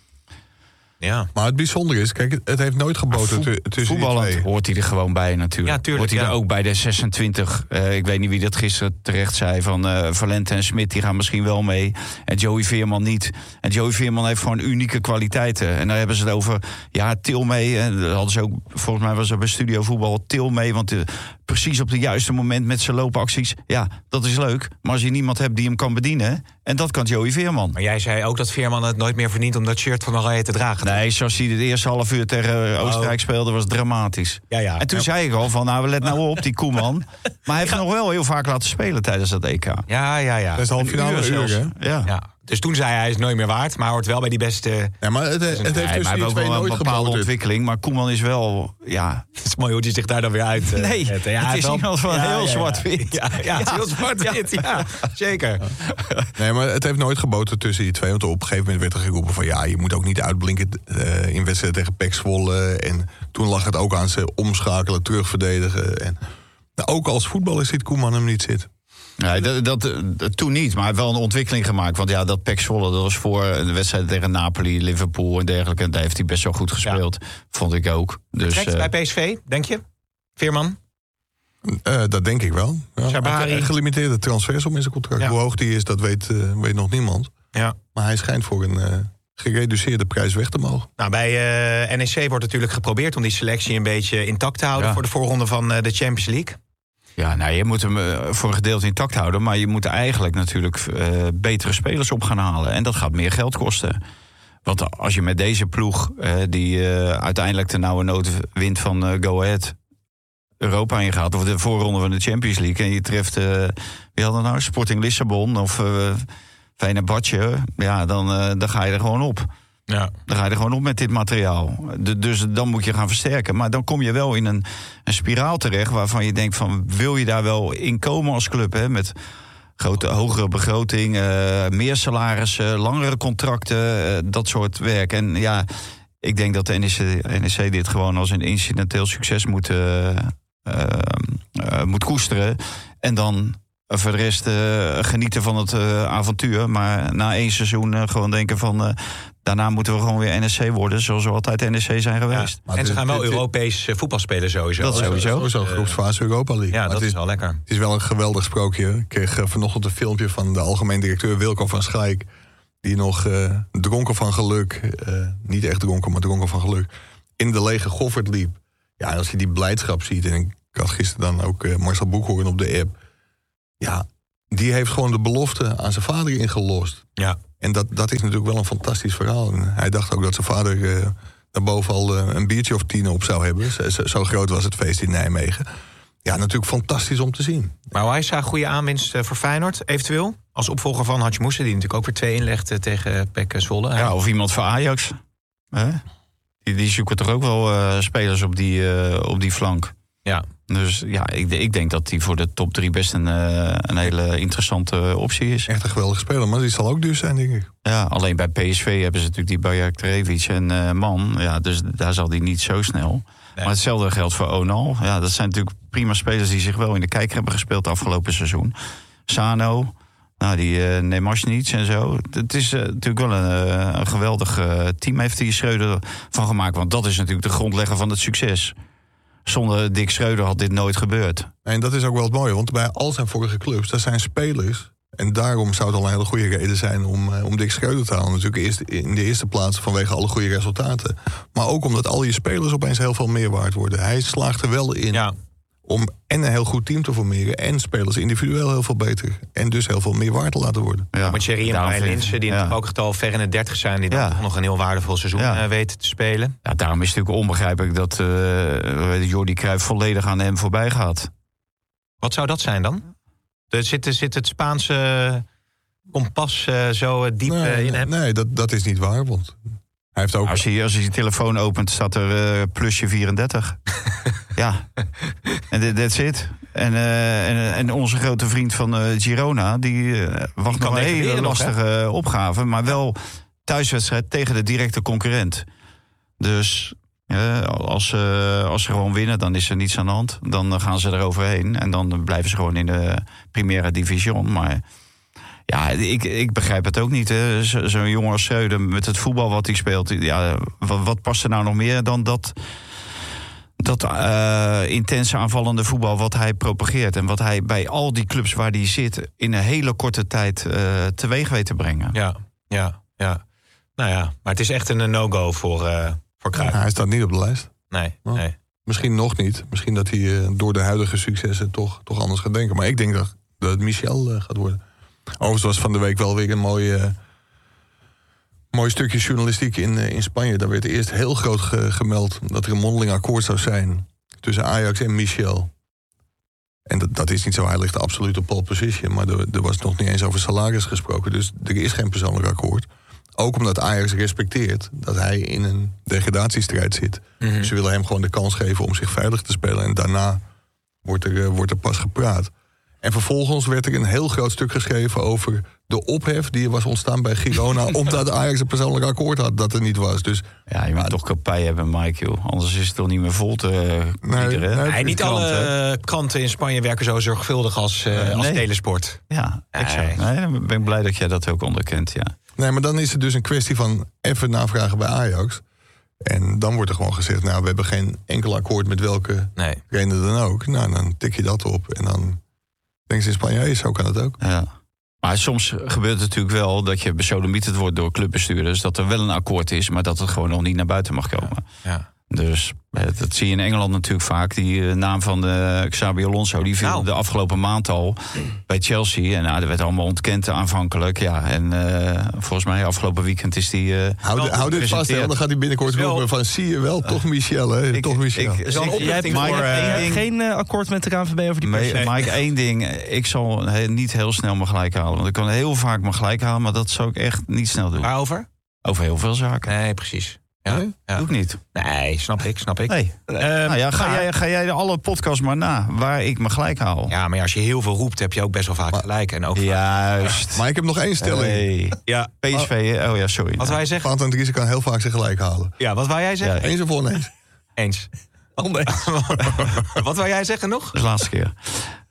Ja. Maar het bijzondere is, kijk, het heeft nooit geboten voet, tussen voetballend die twee. Hoort hij er gewoon bij natuurlijk. Ja, tuurlijk, hoort hij ja. er ook bij de zesentwintig. Uh, ik weet niet wie dat gisteren terecht zei. Van uh, Valente en Smit, die gaan misschien wel mee. En Joey Veerman niet. En Joey Veerman heeft gewoon unieke kwaliteiten. En daar hebben ze het over, ja, Til mee. En dat hadden ze ook, volgens mij was er bij Studio Voetbal Til mee. Want uh, precies op het juiste moment met zijn loopacties. Ja, dat is leuk. Maar als je niemand hebt die hem kan bedienen... en dat kan Joey Veerman. Maar jij zei ook dat Veerman het nooit meer verdient... om dat shirt van Oranje te dragen. Nee, zoals hij het eerste half uur tegen Oostenrijk oh. speelde... was dramatisch. Ja, ja. En toen ja. zei ik al van, nou, let nou op, die Koeman. Maar hij heeft ja. nog wel heel vaak laten spelen tijdens dat E K. Ja, ja, ja. Dat is de halve finale uur, uur, hè? Ja. ja. Dus toen zei hij, hij is nooit meer waard... maar hij hoort wel bij die beste... Ja, maar het, het heeft nee, dus maar die twee wel nooit een bepaalde geboten. ontwikkeling. Maar Koeman is wel, ja... Het is mooi hoe hij zich daar dan weer uit... Uh, nee, het, ja, het is wel... iemand van ja, heel ja, zwart-wit. Ja, ja, ja, het is heel zwart-wit, ja. ja. Zeker. Nee, maar het heeft nooit geboten tussen die twee. Want op een gegeven moment werd er geroepen van... ja, je moet ook niet uitblinken uh, in wedstrijden tegen P E C Zwolle. En toen lag het ook aan ze omschakelen, terugverdedigen. En, nou, ook als voetballer ziet Koeman hem niet zitten. Nee, dat, dat, dat toen niet, maar hij heeft wel een ontwikkeling gemaakt. Want ja, dat P E C Zwolle, dat was voor de wedstrijd tegen Napoli, Liverpool en dergelijke. En daar heeft hij best wel goed gespeeld, ja. vond ik ook. Dus, Trekt uh, bij P S V, denk je? Veerman? Uh, dat denk ik wel. Ja. Een gelimiteerde transfers om in zijn contract. Ja. Hoe hoog die is, dat weet, uh, weet nog niemand. Ja. Maar hij schijnt voor een uh, gereduceerde prijs weg te mogen. Nou, bij uh, N E C wordt natuurlijk geprobeerd om die selectie een beetje intact te houden... Ja. voor de voorronde van uh, de Champions League. Ja, nou, je moet hem uh, voor een gedeelte intact houden... maar je moet eigenlijk natuurlijk uh, betere spelers op gaan halen. En dat gaat meer geld kosten. Want als je met deze ploeg, uh, die uh, uiteindelijk de nauwe nood wint van uh, Go Ahead... Europa ingaat, of de voorronde van de Champions League... en je treft, uh, wie had dat nou, Sporting Lissabon of uh, Fenerbahce... ja, dan, uh, dan ga je er gewoon op. Ja. Dan ga je er gewoon op met dit materiaal. De, dus dan moet je gaan versterken. Maar dan kom je wel in een, een spiraal terecht... waarvan je denkt van, wil je daar wel in komen als club? Hè? Met grote, hogere begroting, uh, meer salarissen, langere contracten... Uh, dat soort werk. En ja, ik denk dat de N E C, N E C dit gewoon als een incidenteel succes moet, uh, uh, uh, moet koesteren. En dan... voor de rest uh, genieten van het uh, avontuur. Maar na één seizoen uh, gewoon denken van... Uh, daarna moeten we gewoon weer N S C worden... zoals we altijd N S C zijn geweest. Ja, en ze gaan wel dit, Europees uh, voetbal spelen sowieso. Dat sowieso. Sowieso groepsfase Europa League. Ja, maar dat is, is wel lekker. Het is wel een geweldig sprookje. Ik kreeg uh, vanochtend een filmpje van de algemeen directeur Wilco van Schaik... die nog uh, dronken van geluk... Uh, niet echt dronken, maar dronken van geluk... in de lege Goffert liep. Ja, en als je die blijdschap ziet... en ik had gisteren dan ook uh, Marcel Boekhoorn op de app... ja, die heeft gewoon de belofte aan zijn vader ingelost. Ja. En dat, dat is natuurlijk wel een fantastisch verhaal. En hij dacht ook dat zijn vader uh, daarboven al uh, een biertje of tien op zou hebben. Zo, zo, zo groot was het feest in Nijmegen. Ja, natuurlijk fantastisch om te zien. Maar hij zou goede aanwinst voor Feyenoord, eventueel. Als opvolger van Hadjmousse, die natuurlijk ook weer twee inlegde tegen P E C Zwolle. Ja, of iemand voor Ajax. Hè? Die, die zoeken toch ook wel uh, spelers op die, uh, op die flank. Ja. Dus ja, ik, ik denk dat die voor de top drie best een, uh, een hele interessante optie is. Echt een geweldige speler, maar die zal ook duur zijn, denk ik. Ja, alleen bij P S V hebben ze natuurlijk die Bajaktarevic en uh, Man. Ja, dus daar zal die niet zo snel. Nee. Maar hetzelfde geldt voor Onal. Ja, dat zijn natuurlijk prima spelers die zich wel in de kijker hebben gespeeld afgelopen seizoen. Sano, nou die uh, Nemasnic en zo. Het is uh, natuurlijk wel een, uh, een geweldig uh, team heeft die Schreuder van gemaakt. Want dat is natuurlijk de grondlegger van het succes. Zonder Dick Schreuder had dit nooit gebeurd. En dat is ook wel het mooie, want bij al zijn vorige clubs, daar zijn spelers. En daarom zou het al een hele goede reden zijn om, uh, om Dick Schreuder te halen. Natuurlijk eerst in de eerste plaats vanwege alle goede resultaten. Maar ook omdat al je spelers opeens heel veel meer waard worden. Hij slaagt er wel in ja. om en een heel goed team te formeren... en spelers individueel heel veel beter. En dus heel veel meer waard te laten worden. Ja. Met Thierry en Brian Linssen, die ja. ook al ver in de dertig zijn... die ja. nog een heel waardevol seizoen ja. weten te spelen. Ja, daarom is het natuurlijk onbegrijpelijk dat uh, Jordi Cruijff volledig aan hem voorbij gaat. Wat zou dat zijn dan? Er zit, zit het Spaanse kompas uh, zo diep nee, uh, in hem? Nee, dat, dat is niet waar, want... Hij heeft ook... Als je, als je je telefoon opent, staat er uh, plusje vierendertig. Ja, en that's it. En, uh, en, en onze grote vriend van uh, Girona, die uh, wacht nog een hele lastige nog, opgave. Maar wel thuiswedstrijd tegen de directe concurrent. Dus uh, als, uh, als ze gewoon winnen, dan is er niets aan de hand. Dan gaan ze eroverheen en dan blijven ze gewoon in de Primera Division. Maar... Ja, ik, ik begrijp het ook niet. Zo'n zo jongen als Schreuder met het voetbal wat hij speelt. Ja, wat, wat past er nou nog meer dan dat, dat uh, intense aanvallende voetbal wat hij propageert. En wat hij bij al die clubs waar hij zit in een hele korte tijd uh, teweeg weet te brengen. Ja, ja, ja. Nou ja, maar het is echt een no-go voor, uh, voor Cruijff. Ja, hij staat niet op de lijst. Nee, oh. nee. Misschien nog niet. Misschien dat hij uh, door de huidige successen toch, toch anders gaat denken. Maar ik denk dat, dat het Michel uh, gaat worden. Overigens was van de week wel weer een mooi, uh, mooi stukje journalistiek in, uh, in Spanje. Daar werd eerst heel groot ge- gemeld dat er een mondeling akkoord zou zijn tussen Ajax en Michel. En dat, dat is niet zo, hij ligt absoluut op pole position. Maar er, er was nog niet eens over salaris gesproken. Dus er is geen persoonlijk akkoord. Ook omdat Ajax respecteert dat hij in een degradatiestrijd zit. Mm-hmm. Ze willen hem gewoon de kans geven om zich veilig te spelen. En daarna wordt er, uh, wordt er pas gepraat. En vervolgens werd er een heel groot stuk geschreven over de ophef die er was ontstaan bij Girona, omdat Ajax een persoonlijk akkoord had dat er niet was. Dus, ja, je moet uh, toch kapij hebben, Mike, joh. Anders is het toch niet meer vol te uh, nee, iederen. Nee, niet kranten. Alle kranten in Spanje werken zo zorgvuldig als, uh, nee. als Telesport. Ja, exact. Nee, dan ben ik blij dat jij dat ook onderkent, ja. Nee, maar dan is het dus een kwestie van even navragen bij Ajax. En dan wordt er gewoon gezegd, nou, we hebben geen enkel akkoord met welke nee. reden dan ook. Nou, dan tik je dat op en dan... Denk ze in Spanje, hey, zo kan het ook. Ja. Maar soms gebeurt het natuurlijk wel dat je besodemieterd wordt door clubbestuurders. Dat er wel een akkoord is, maar dat het gewoon nog niet naar buiten mag komen. Ja. Ja. Dus dat zie je in Engeland natuurlijk vaak. Die uh, naam van de Xabi Alonso, die viel nou. de afgelopen maand al bij Chelsea. En nou, dat werd allemaal ontkend aanvankelijk. Ja, en uh, volgens mij afgelopen weekend is die... Uh, hou, hou dit vast, hè, dan gaat hij binnenkort roepen wel... van... zie je wel, toch Michel, hè? Ik, toch Michel. Ik, ik, dus ik, jij hebt Mike, voor, uh, ding, geen uh, akkoord met de K N V B over die pers? Nee, Mike, één ding. Ik zal he, niet heel snel mijn gelijk halen. Want ik kan heel vaak mijn gelijk halen, maar dat zou ik echt niet snel doen. Waarover? Over heel veel zaken. Nee, precies. Ja, nee? Ja. Doe ik niet. Nee, snap ik, snap ik. Nee. Uh, nou ja, ga, jij, ga jij alle podcasts maar na, waar ik me gelijk haal. Ja, maar als je heel veel roept, heb je ook best wel vaak maar, gelijk. En ook juist. Vaak. Maar ik heb nog één stelling. Hey. Ja, P S V, oh ja, sorry. Wat wou jij zeggen? Vaat en Dries kan heel vaak zijn gelijk halen. Ja, wat wou jij zeggen? Ja. Eens of oneens? Eens. Oneens. Wat wou jij zeggen nog? Dat is de laatste keer.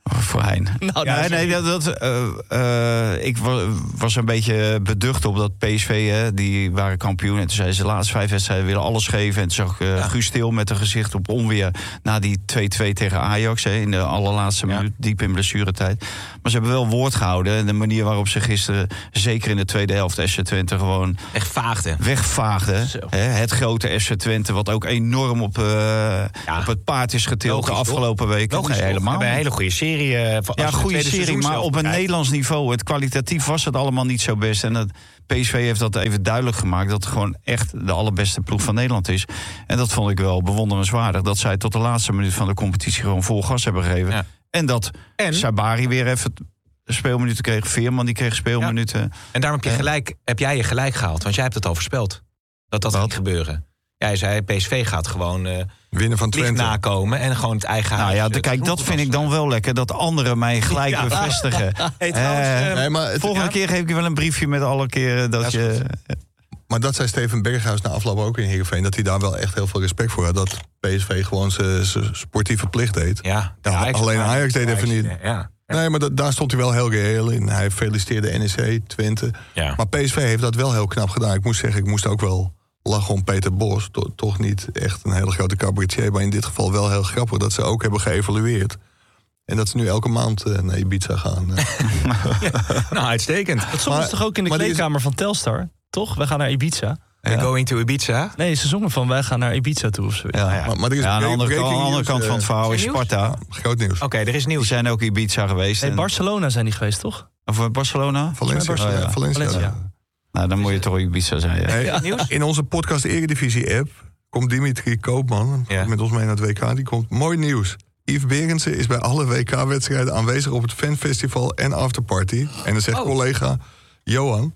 Voor Hein. Nou, ja, dat is- nee, dat, dat, uh, uh, ik was, was een beetje beducht op dat P S V, hè, die waren kampioen. En toen zeiden ze de laatste vijf wedstrijden willen alles geven. En toen zag ik uh, ja. Guus Til met een gezicht op onweer na die twee-twee tegen Ajax. Hè, in de allerlaatste ja. minuut, diep in blessuretijd. Maar ze hebben wel woord gehouden. En de manier waarop ze gisteren, zeker in de tweede helft, S C Twente gewoon echt vaagde. wegvaagde. Hè, het grote S C Twente, wat ook enorm op, uh, ja. op het paard is getild Logisch, de afgelopen weken. Logisch, nee, helemaal. We hebben een hele goede serie. Uh, ja, goede serie, maar op een Nederlands niveau. Het kwalitatief was het allemaal niet zo best. En het P S V heeft dat even duidelijk gemaakt, dat het gewoon echt de allerbeste ploeg van Nederland is. En dat vond ik wel bewonderenswaardig. Dat zij tot de laatste minuut van de competitie gewoon vol gas hebben gegeven. Ja. En dat en? Sabari weer even speelminuten kreeg. Veerman die kreeg speelminuten. Ja. En daarom heb, je gelijk, heb jij je gelijk gehaald. Want jij hebt het al voorspeld. Dat dat ging gebeuren. Jij zei, P S V gaat gewoon uh, winnen van Twente nakomen en gewoon het eigen nou huis. Ja, de, kijk, dat vind ik dan wel lekker. Dat anderen mij gelijk ja. bevestigen. Hey, trouwens, uh, nee, maar het, volgende ja. keer geef ik je wel een briefje met alle keren dat, dat je... Maar dat zei Steven Berghuis na afloop ook in Heerenveen, dat hij daar wel echt heel veel respect voor had. Dat P S V gewoon zijn sportieve plicht deed. Ja, ja, Ajax, alleen Ajax deed even niet. Ja. Nee, maar dat, daar stond hij wel heel reëel in. Hij feliciteerde N E C, Twente. Ja. Maar P S V heeft dat wel heel knap gedaan. Ik moest zeggen, ik moest ook wel lachen om Peter Bos. To, toch niet echt een hele grote cabaretier, maar in dit geval wel heel grappig dat ze ook hebben geëvalueerd. En dat ze nu elke maand uh, naar Ibiza gaan. Uh. ja, nou, uitstekend. Dat zongen ze toch ook in de kleedkamer is... van Telstar, toch? Wij gaan naar Ibiza. Ja. Going to Ibiza? Nee, ze zongen van wij gaan naar Ibiza toe of zo. Ja, ja. Maar, maar er is ja, aan de andere, kant, andere kant van het verhaal is Sparta. Ja, groot nieuws. Oké, okay, er is nieuws. Die zijn ook Ibiza geweest. Nee, en... Barcelona zijn die geweest, toch? Of Barcelona? Valencia. Barcelona. Oh, ja. Valencia. Valencia. Nou, dan moet je toch Ibiza zijn. Ja. Hey, ja. Nieuws? In onze podcast Eredivisie-app komt Dimitri Koopman ja. met ons mee naar het W K. Die komt mooi nieuws. Yves Berendsen is bij alle W K-wedstrijden aanwezig op het fanfestival en afterparty. En dan zegt oh. collega Johan,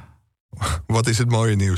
wat is het mooie nieuws?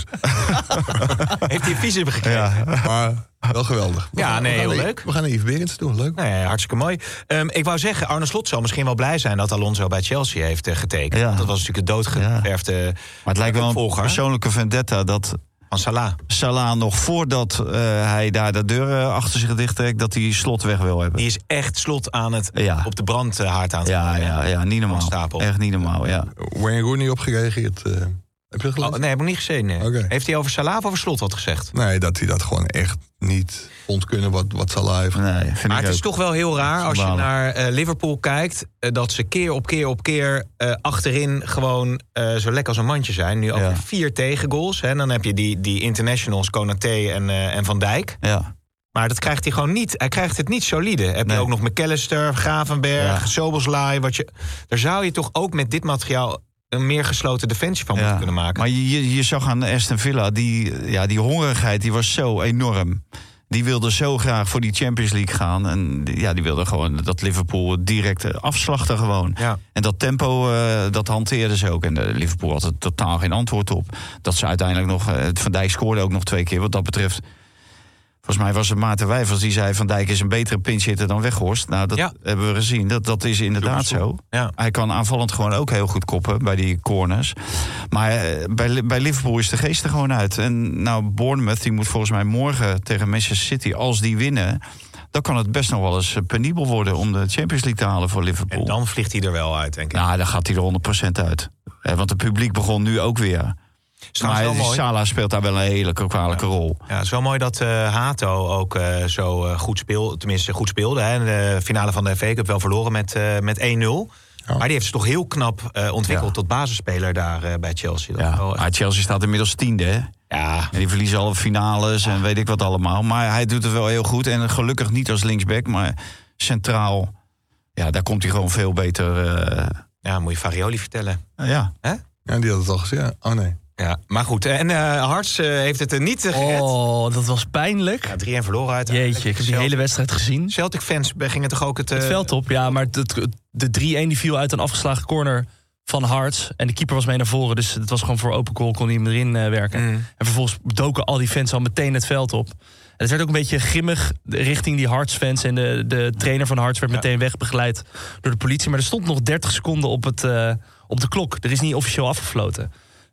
Heeft hij een visum gekregen? Ja, maar wel geweldig. Ja, gaan, nee, heel we leuk. We gaan naar Yves Berendsen doen, leuk. Nee, hartstikke mooi. Um, ik wou zeggen, Arne Slot zal misschien wel blij zijn dat Alonso bij Chelsea heeft uh, getekend. Ja. Dat was natuurlijk het doodgeverfde ja. Maar het lijkt wel volger. een persoonlijke vendetta dat... Van Salah. Salah nog voordat uh, hij daar de deur uh, achter zich dicht trekt, dat hij Slot weg wil hebben. Die is echt Slot aan het ja. op de brandhaard aan het ja, gaan. Ja, ja, niet normaal. Stapel. Echt niet normaal, ja. Wayne Rooney op gereageerd. Uh, heb je dat gelezen? Oh, nee, heb ik niet gezien. Nee. Okay. Heeft hij over Salah of over Slot wat gezegd? Nee, dat hij dat gewoon echt niet vond kunnen wat, wat Salah heeft. Nee, vind maar ik het is ook. toch wel heel raar als je naar uh, Liverpool kijkt, uh, dat ze keer op keer op keer uh, achterin gewoon uh, zo lekker als een mandje zijn. Nu ook ja. vier tegengoals. Hè. Dan heb je die, die internationals, Konaté en, uh, en Van Dijk. Ja. Maar dat krijgt hij gewoon niet. Hij krijgt het niet solide. Heb nee. je ook nog McAllister, Gravenberg, ja. Soboslai. Wat je, daar zou je toch ook met dit materiaal een meer gesloten defensie van ja. moeten kunnen maken. Maar je, je zag aan Aston Villa, die, ja, die hongerigheid die was zo enorm. Die wilde zo graag voor die Champions League gaan. En ja, die wilde gewoon dat Liverpool direct afslachten gewoon. Ja. En dat tempo, uh, dat hanteerden ze ook. En uh, Liverpool had er totaal geen antwoord op. Dat ze uiteindelijk nog... Uh, Van Dijk scoorde ook nog twee keer wat dat betreft. Volgens mij was het Maarten Wijfels die zei... Van Dijk is een betere pinchhitter dan Weghorst. Nou, dat ja. hebben we gezien. Dat, dat is inderdaad zo. Ja. Hij kan aanvallend gewoon ook heel goed koppen bij die corners. Maar uh, bij, bij Liverpool is de geest er gewoon uit. En nou, Bournemouth die moet volgens mij morgen tegen Manchester City... als die winnen, dan kan het best nog wel eens penibel worden... om de Champions League te halen voor Liverpool. En dan vliegt hij er wel uit, denk ik. Nou, dan gaat hij er honderd procent uit. Want het publiek begon nu ook weer... Maar Salah speelt daar wel een hele kwalijke ja. rol. Ja, het is wel mooi dat uh, Hato ook uh, zo uh, goed speelde. Tenminste, goed speelde. Hè. De finale van de F A Cup wel verloren met, uh, met één nul. Ja. Maar die heeft ze toch heel knap uh, ontwikkeld ja. tot basisspeler daar uh, bij Chelsea. Dat ja. wel echt... Maar Chelsea staat inmiddels tiende, hè? Ja. En die verliezen alle finales en weet ik wat allemaal. Maar hij doet het wel heel goed. En gelukkig niet als linksback, maar centraal. Ja, daar komt hij gewoon veel beter. Uh... Ja, moet je Farioli vertellen. Uh, ja. Hè? Ja, die had het al gezegd. Oh nee. Ja, maar goed. En uh, Harts uh, heeft het er niet uh, gered. Oh, dat was pijnlijk. Ja, drie en verloren uiteindelijk. Jeetje, ik heb die hele wedstrijd gezien. Celtic-fans gingen toch ook het... Uh... Het veld op, ja, maar de, de drie-een die viel uit een afgeslagen corner van Harts. En de keeper was mee naar voren, dus het was gewoon voor open goal, kon hij hem erin uh, werken. Mm. En vervolgens doken al die fans al meteen het veld op. En het werd ook een beetje grimmig richting die Harts-fans. En de, de trainer van Harts werd ja. meteen wegbegeleid door de politie. Maar er stond nog dertig seconden op, het, uh, op de klok. Er is niet officieel afgefloten.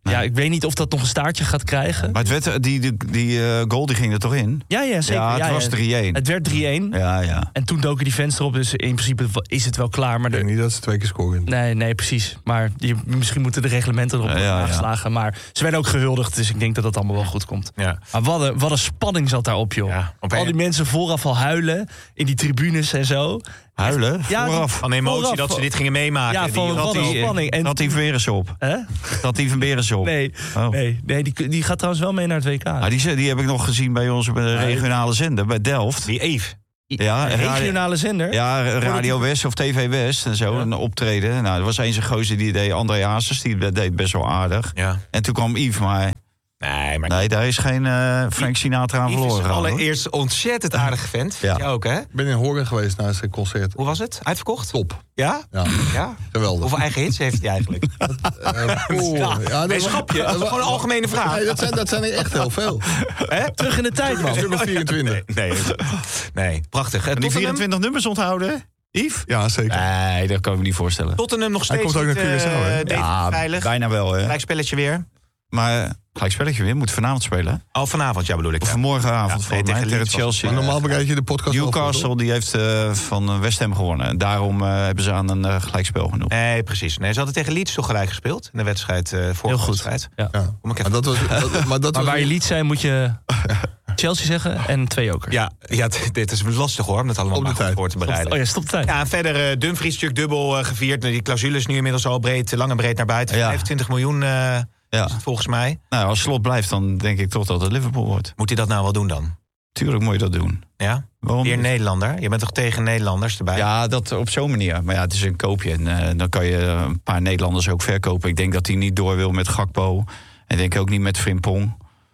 Ja, ik weet niet of dat nog een staartje gaat krijgen. Maar het werd, die, die, die uh, goal die ging er toch in? Ja, ja, zeker. Ja, het ja, was ja. drie-een. Het werd drie-een. Ja, ja. En toen doken die fans erop, dus in principe is het wel klaar. Maar Ik denk de, niet dat ze twee keer scoren. nee, nee, precies. Maar die, misschien moeten de reglementen erop worden Ja, ja, ja. aangeslagen. Maar ze werden ook gehuldigd, dus ik denk dat dat allemaal wel goed komt. Ja. Maar wat een, wat een spanning zat daarop, joh. Ja, op Al een- die mensen vooraf al huilen in die tribunes en zo. Huilen? Ja, Vooraf. Van emotie Vooraf. dat ze dit gingen meemaken. Ja, die- van dat wat een die- spanning. En, Dat die Veres op. hè? Dat die Van Beres op. Nee, Oh. nee, nee die, die gaat trouwens wel mee naar het W K. Ah, die, die heb ik nog gezien bij onze bij de regionale zender, bij Delft. Die Eve. Ja, Een radio- regionale zender. Ja, Radio West of T V West en zo, Ja. een optreden. Nou, er was eens een gozer die deed, André Hazes, die deed best wel aardig. Ja. En toen kwam Yves, maar Nee, maar nee, daar is geen uh, Frank Sinatra aan Yves is verloren gegaan. hoor. allereerst ontzettend aardige vent. Ja. Ja. ook, hè? Ik ben in Horen geweest na zijn concert. Hoe was het? Uitverkocht? Top. Ja? Ja, Ja? geweldig. Hoeveel eigen hits heeft hij eigenlijk? Uh, poeh. Ja, dat Nee, was- schapje. Dat is gewoon een algemene vraag. Nee, dat, zijn, dat zijn er echt heel veel. Hè? Terug in de tijd, man. Nummer vierentwintig. Nee, nee. Prachtig. Eh, En die Tottenham, vierentwintig nummers onthouden, Yves? Ja, zeker. Nee, dat kan ik me niet voorstellen. Tottenham nog Hij steeds komt ook niet, naar Curaçao, eh, hè? David Ja, veilig. bijna wel, hè. Gelijkspelletje weer. Maar gelijk spelletje weer, moet vanavond spelen. Oh, vanavond, ja, bedoel ik. Of Ja. morgenavond, Ja, volgens nee, mij, tegen tegen Leeds was het. Chelsea. Maar normaal bereid je de podcast wel voor, Newcastle toch? die heeft uh, van West Ham gewonnen. En daarom uh, hebben ze aan een uh, gelijkspel genoemd. Nee, precies. Nee, ze hadden tegen Leeds toch gelijk gespeeld. In de wedstrijd, uh, vorige Heel goed. wedstrijd. Ja. Ja. Kom ik Maar even. dat was, dat, maar dat Maar was waar je lied zijn, moet je Chelsea zeggen en twee jokers. Ja, ja t- dit is lastig hoor, om dat allemaal Op de maar goed tijd. voor te bereiden. Oh ja, stop de tijd. Ja, en verder uh, Dumfries natuurlijk dubbel uh, gevierd. Die clausule is nu inmiddels al breed, lang en breed naar buiten. Ja. vijfentwintig miljoen uh, Ja. is het volgens mij. Nou, als Slot blijft, dan denk ik toch dat het Liverpool wordt. Moet hij dat nou wel doen dan? Tuurlijk moet je dat doen. Ja? Waarom Weer niet? Nederlander? Je bent toch tegen Nederlanders erbij? Ja, dat op zo'n manier. Maar ja, het is een koopje. En uh, dan kan je een paar Nederlanders ook verkopen. Ik denk dat hij niet door wil met Gakpo. En ik denk ook niet met Frimpong.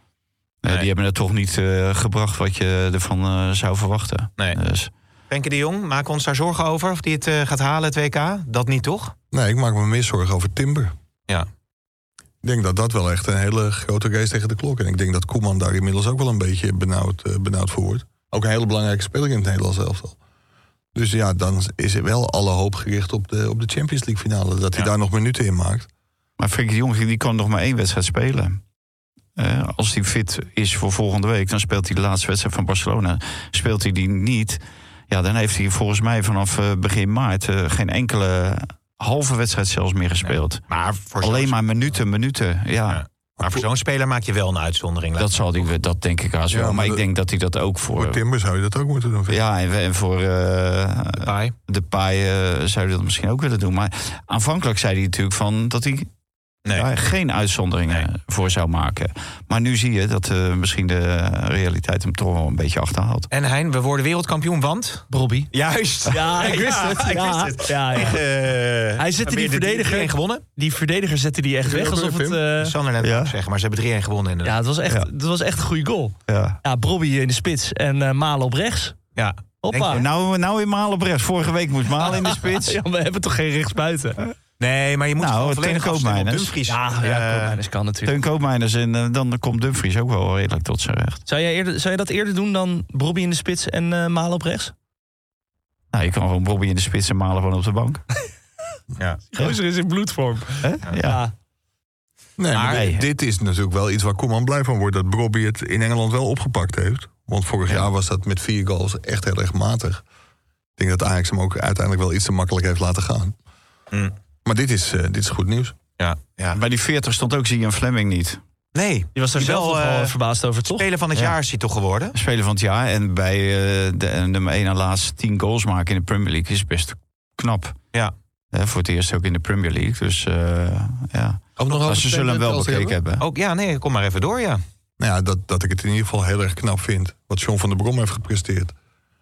Uh, Nee. Die hebben het toch niet uh, gebracht wat je ervan uh, zou verwachten. Nee. Dus, Frenkie de Jong, maken we ons daar zorgen over? Of die het uh, gaat halen, het W K? Dat niet, toch? Nee, ik maak me meer zorgen over Timber. Ja. Ik denk dat dat wel echt een hele grote race tegen de klok is. En ik denk dat Koeman daar inmiddels ook wel een beetje benauwd, uh, benauwd voor wordt. Ook een hele belangrijke speler in het Nederlands elftal. Dus ja, dan is er wel alle hoop gericht op de, op de Champions League finale. Dat hij Ja. daar nog minuten in maakt. maar Frenkie de Jong die kan nog maar één wedstrijd spelen. Uh, als hij fit is voor volgende week, dan speelt hij de laatste wedstrijd van Barcelona. Speelt hij die niet, ja, dan heeft hij volgens mij vanaf uh, begin maart uh, geen enkele halve wedstrijd zelfs meer gespeeld. Nee. Maar voor Alleen zo'n- maar minuten, minuten. Ja, Ja. Maar voor zo'n speler maak je wel een uitzondering. dat zal hij, dat denk ik als Ja, wel. Maar, maar ik de- denk dat hij dat ook voor. Voor Timber zou je dat ook moeten doen. vind ik. Ja, en, en voor uh, Pai. de paai uh, zou hij dat misschien ook willen doen. Maar aanvankelijk zei hij natuurlijk van dat hij Nee. daar geen uitzonderingen Nee. voor zou maken. Maar nu zie je dat uh, misschien de realiteit hem toch wel een beetje achterhaalt. En Hein, we worden wereldkampioen, want... Robbie. Juist. Ja, ik wist het. ik Ja, wist het. ja, ja. Tegen, uh, Hij zette die verdediger- drie-een gewonnen. Die verdediger zette die echt Is er weg ook alsof weer het... Pim? uh, Sander net Ja. ook zeggen, maar ze hebben drie-een gewonnen ja, inderdaad. het was echt, Ja. het was echt een goede goal. Ja. Ja, Brobby in de spits en uh, Malen op rechts. Ja. Hoppa. Denk Nou, nou weer Malen op rechts. Vorige week moest Malen in de spits. Ja, we hebben toch geen rechtsbuiten? Nee, maar je moet Nou, gewoon Teun volledig afstemmen op Koopmeiners. Dumfries. Ja, ja, Eh, Koopmeiners kan natuurlijk. Teun Koopmeiners en uh, dan komt Dumfries ook wel redelijk tot zijn recht. Zou jij, eerder, zou je dat eerder doen dan Brobby in de spits en uh, Malen op rechts? Nou, je kan gewoon Bobby in de spits en Malen gewoon op de bank. ja. Gozer is in bloedvorm. Hè? Ja. Ja. Nee, maar Maar- dit, dit is natuurlijk wel iets waar Koeman blij van wordt. Dat Brobby het in Engeland wel opgepakt heeft. Want vorig Ja. jaar was dat met vier goals echt heel erg matig. Ik denk dat Ajax hem ook uiteindelijk wel iets te makkelijk heeft laten gaan. Mm. Maar dit is, uh, dit is goed nieuws. Ja. ja. Bij die veertig stond ook Zian Fleming niet. Nee, Die was daar Die zelf wel, wel eh, verbaasd over, toch? speler van het Ja. jaar is hij toch geworden? Speler van het jaar. En bij uh, de nummer één en laatste tien goals maken in de Premier League is best knap. Ja. Hè, voor het eerst ook in de Premier League. Dus uh, ja, Ook nog als ze zullen hem wel bekeken hebben. Ook, ja, nee, kom maar even door, ja. Nou ja, dat, dat ik het in ieder geval heel erg knap vind. Wat John van der Brom heeft gepresteerd.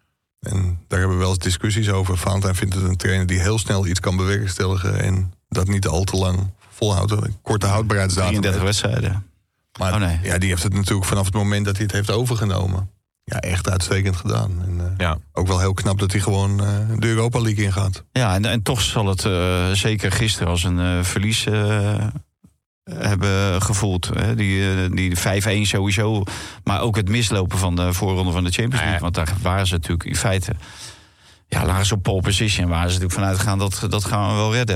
En daar hebben we wel eens discussies over. Valentijn vindt het een trainer die heel snel iets kan bewerkstelligen. En dat niet al te lang volhoudt. Een korte houdbaarheidsdatum. drieëndertig heeft. wedstrijden. Maar Oh, nee. ja, die heeft het natuurlijk vanaf het moment dat hij het heeft overgenomen. Ja, echt uitstekend gedaan. En uh, Ja. ook wel heel knap dat hij gewoon uh, de Europa League ingaat. Ja, en, en toch zal het uh, zeker gisteren als een uh, verlies uh, hebben gevoeld. Hè? Die, uh, die vijf-een sowieso. Maar ook het mislopen van de voorronde van de Champions League. Ja. Want daar waren ze natuurlijk in feite... Ja, lagen ze op pole position. Waar ze natuurlijk vanuit gaan dat dat gaan we wel redden.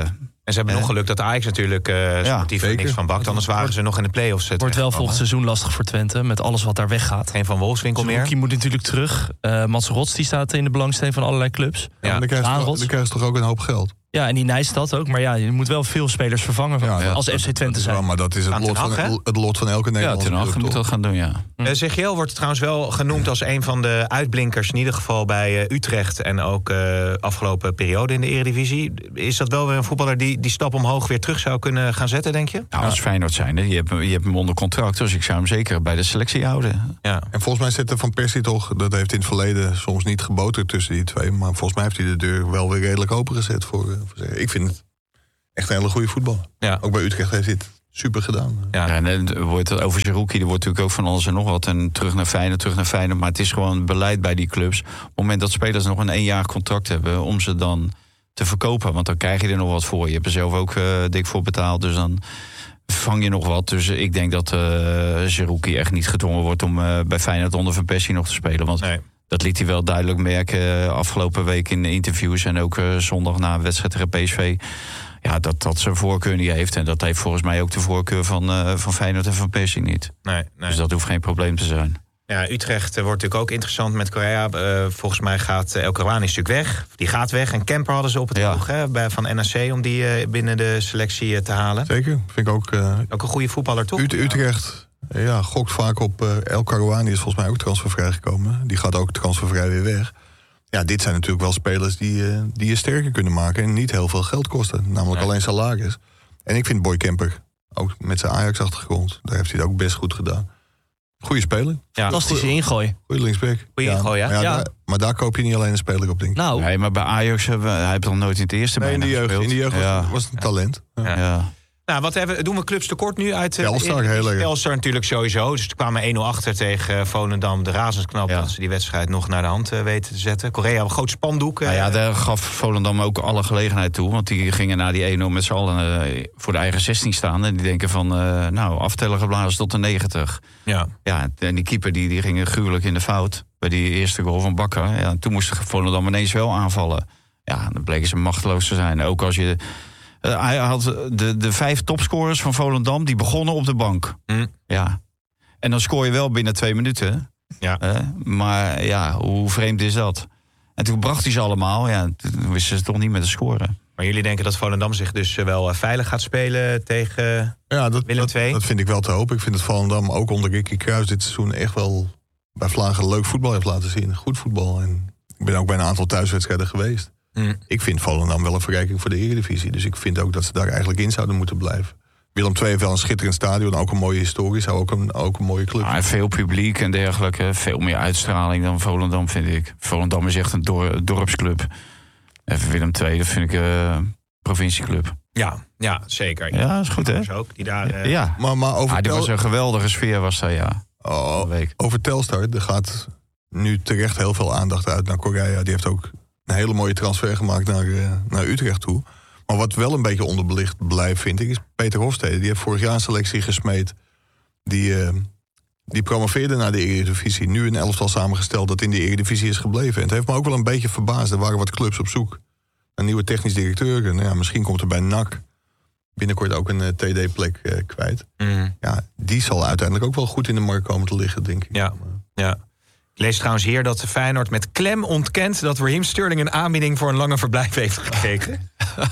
En ze hebben Eh. nog geluk dat Ajax natuurlijk uh, Ja, sportief er zeker. niks van bakt. Anders waren ze nog in de play-offs. Het Wordt wel volgend seizoen lastig voor Twente. Met alles wat daar weggaat. Geen Van Wolfswinkel meer. Zerouki moet natuurlijk terug. Uh, Mats Rots die staat in de belangstelling van allerlei clubs. Ja, maar dan krijgen ze toch- Aanrots. dan krijgen ze toch ook een hoop geld. Ja, en die Nijstad ook. Maar ja, je moet wel veel spelers vervangen van, Ja, als dat- F C Twente dat is wel, zijn. Maar dat is het Aan lot, Ten Hag, van, hè? het lot van elke Ja, Nederlandse Ten Hag club, moet toch? dat gaan doen, ja. Uh, C G L wordt trouwens wel genoemd als een van de uitblinkers... in ieder geval bij uh, Utrecht en ook uh, afgelopen periode in de Eredivisie. Is dat wel weer een voetballer die die stap omhoog weer terug zou kunnen gaan zetten, denk je? Nou, als Feyenoord zijn, je hebt, je hebt hem onder contract... dus ik zou hem zeker bij de selectie houden. Ja. En volgens mij zit Van Persie toch... dat heeft in het verleden soms niet geboterd tussen die twee... maar volgens mij heeft hij de deur wel weer redelijk opengezet. Voor, uh, voor ik vind het echt een hele goede voetbal. Ja. Ook bij Utrecht heeft hij het super gedaan. Ja. Ja, en dan wordt het over Zerouki, er wordt natuurlijk ook van alles en nog wat. En terug naar Feyenoord, terug naar Feyenoord. Maar het is gewoon beleid bij die clubs. Op het moment dat spelers nog een éénjarig contract hebben... om ze dan te verkopen, want dan krijg je er nog wat voor. Je hebt er zelf ook uh, dik voor betaald, dus dan vang je nog wat. Dus ik denk dat uh, Zerouki echt niet gedwongen wordt... om uh, bij Feyenoord onder Van Persie nog te spelen. Want Nee. dat liet hij wel duidelijk merken uh, afgelopen week in interviews... en ook uh, zondag na een wedstrijd tegen P S V... Ja, dat dat zijn voorkeur niet heeft. En dat heeft volgens mij ook de voorkeur van, uh, van Feyenoord en Van Persie niet. Nee, nee. Dus dat hoeft geen probleem te zijn. Ja, Utrecht uh, wordt natuurlijk ook interessant met Correa. Uh, volgens mij gaat uh, El Karouani is natuurlijk weg. Die gaat weg. En Kemper hadden ze op het Ja. oog hè, bij, van N A C... om die uh, binnen de selectie uh, te halen. Zeker, vind ik ook. Uh, Ook een goede voetballer, toch? Ut- Utrecht ja, gokt vaak op... Uh, El Karouani is volgens mij ook transfervrij gekomen. Die gaat ook transfervrij weer weg. Ja, dit zijn natuurlijk wel spelers die, uh, die je sterker kunnen maken... en niet heel veel geld kosten. Namelijk Nee. alleen salaris. En ik vind Boy Kemper, ook met zijn Ajax-achtergrond... daar heeft hij het ook best goed gedaan. Goeie speler. Ja. Fantastische ingooi. Goeie linksback. Goeie ingooi, ja? Maar, ja, Ja. Daar, maar daar koop je niet alleen een speler op, denk ik. Nou, Nee, maar bij Ajax hebben we, hij heeft nog nooit in het eerste nee, in de bijna jeugd, in gespeeld. de jeugd was, ja. was het een talent. Ja. Ja. Ja. Nou, wat hebben, doen we clubs tekort nu uit... Uh, Telstar, heel erg. Telstar natuurlijk sowieso. Dus ze kwamen één nul achter tegen uh, Volendam. De razendsknap Ja. dat ze die wedstrijd nog naar de hand uh, weten te zetten. Korea, een groot spandoek. Uh, Nou ja, daar gaf Volendam ook alle gelegenheid toe. Want die gingen na die één nul met z'n allen uh, voor de eigen zestien staan. En die denken van, uh, nou, aftellen geblazen tot de negentig. ja. Ja, en die keeper die, die ging gruwelijk in de fout. Bij die eerste goal van Bakker. Ja, en toen moest Volendam ineens wel aanvallen. Ja, dan bleken ze machteloos te zijn. Ook als je... Uh, hij had de, de vijf topscorers van Volendam, die begonnen op de bank. Hm. Ja. En dan scoor je wel binnen twee minuten. Ja. Uh, maar ja, hoe vreemd is dat? En toen bracht hij ze allemaal. Ja, toen wisten ze toch niet meer te scoren. Maar jullie denken dat Volendam zich dus uh, wel uh, veilig gaat spelen tegen... Ja, dat, Willem dat, twee? dat vind ik wel te hopen. Ik vind dat Volendam ook onder Ricky Kruijs dit seizoen echt wel bij Vlagen leuk voetbal heeft laten zien. Goed voetbal. En ik ben ook bij een aantal thuiswedstrijden geweest. Hm. Ik vind Volendam wel een verrijking voor de Eredivisie. Dus ik vind ook dat ze daar eigenlijk in zouden moeten blijven. Willem twee heeft wel een schitterend stadion. Ook een mooie historie. Zou ook een, ook een mooie club. Maar veel publiek en dergelijke. Veel meer uitstraling dan Volendam, vind ik. Volendam is echt een dor- dorpsclub. Even Willem twee, dat vind ik een uh, provincieclub. Ja, ja, zeker. Ja, is goed, hè? Dus ook, die daar... uh, Ja. Maar, maar over, Ah, dit Tel- was een geweldige sfeer, was dat, ja. oh, Week. over Telstar. Er gaat nu terecht heel veel aandacht uit naar Korea. Die heeft ook een hele mooie transfer gemaakt naar, uh, naar Utrecht toe. Maar wat wel een beetje onderbelicht blijft, vind ik, is Peter Hofstede. Die heeft vorig jaar een selectie gesmeed. Die, uh, die promoveerde naar de Eredivisie. Nu een elftal samengesteld dat in de Eredivisie is gebleven. En het heeft me ook wel een beetje verbaasd. Er waren wat clubs op zoek. Een nieuwe technisch directeur. En, ja, misschien komt er bij N A C binnenkort ook een uh, T D-plek uh, kwijt. Mm, Ja, die zal uiteindelijk ook wel goed in de markt komen te liggen, denk ik. ja, ja. Ik lees trouwens hier dat Feyenoord met klem ontkent... dat Raheem Sterling een aanbieding voor een langer verblijf heeft gekregen.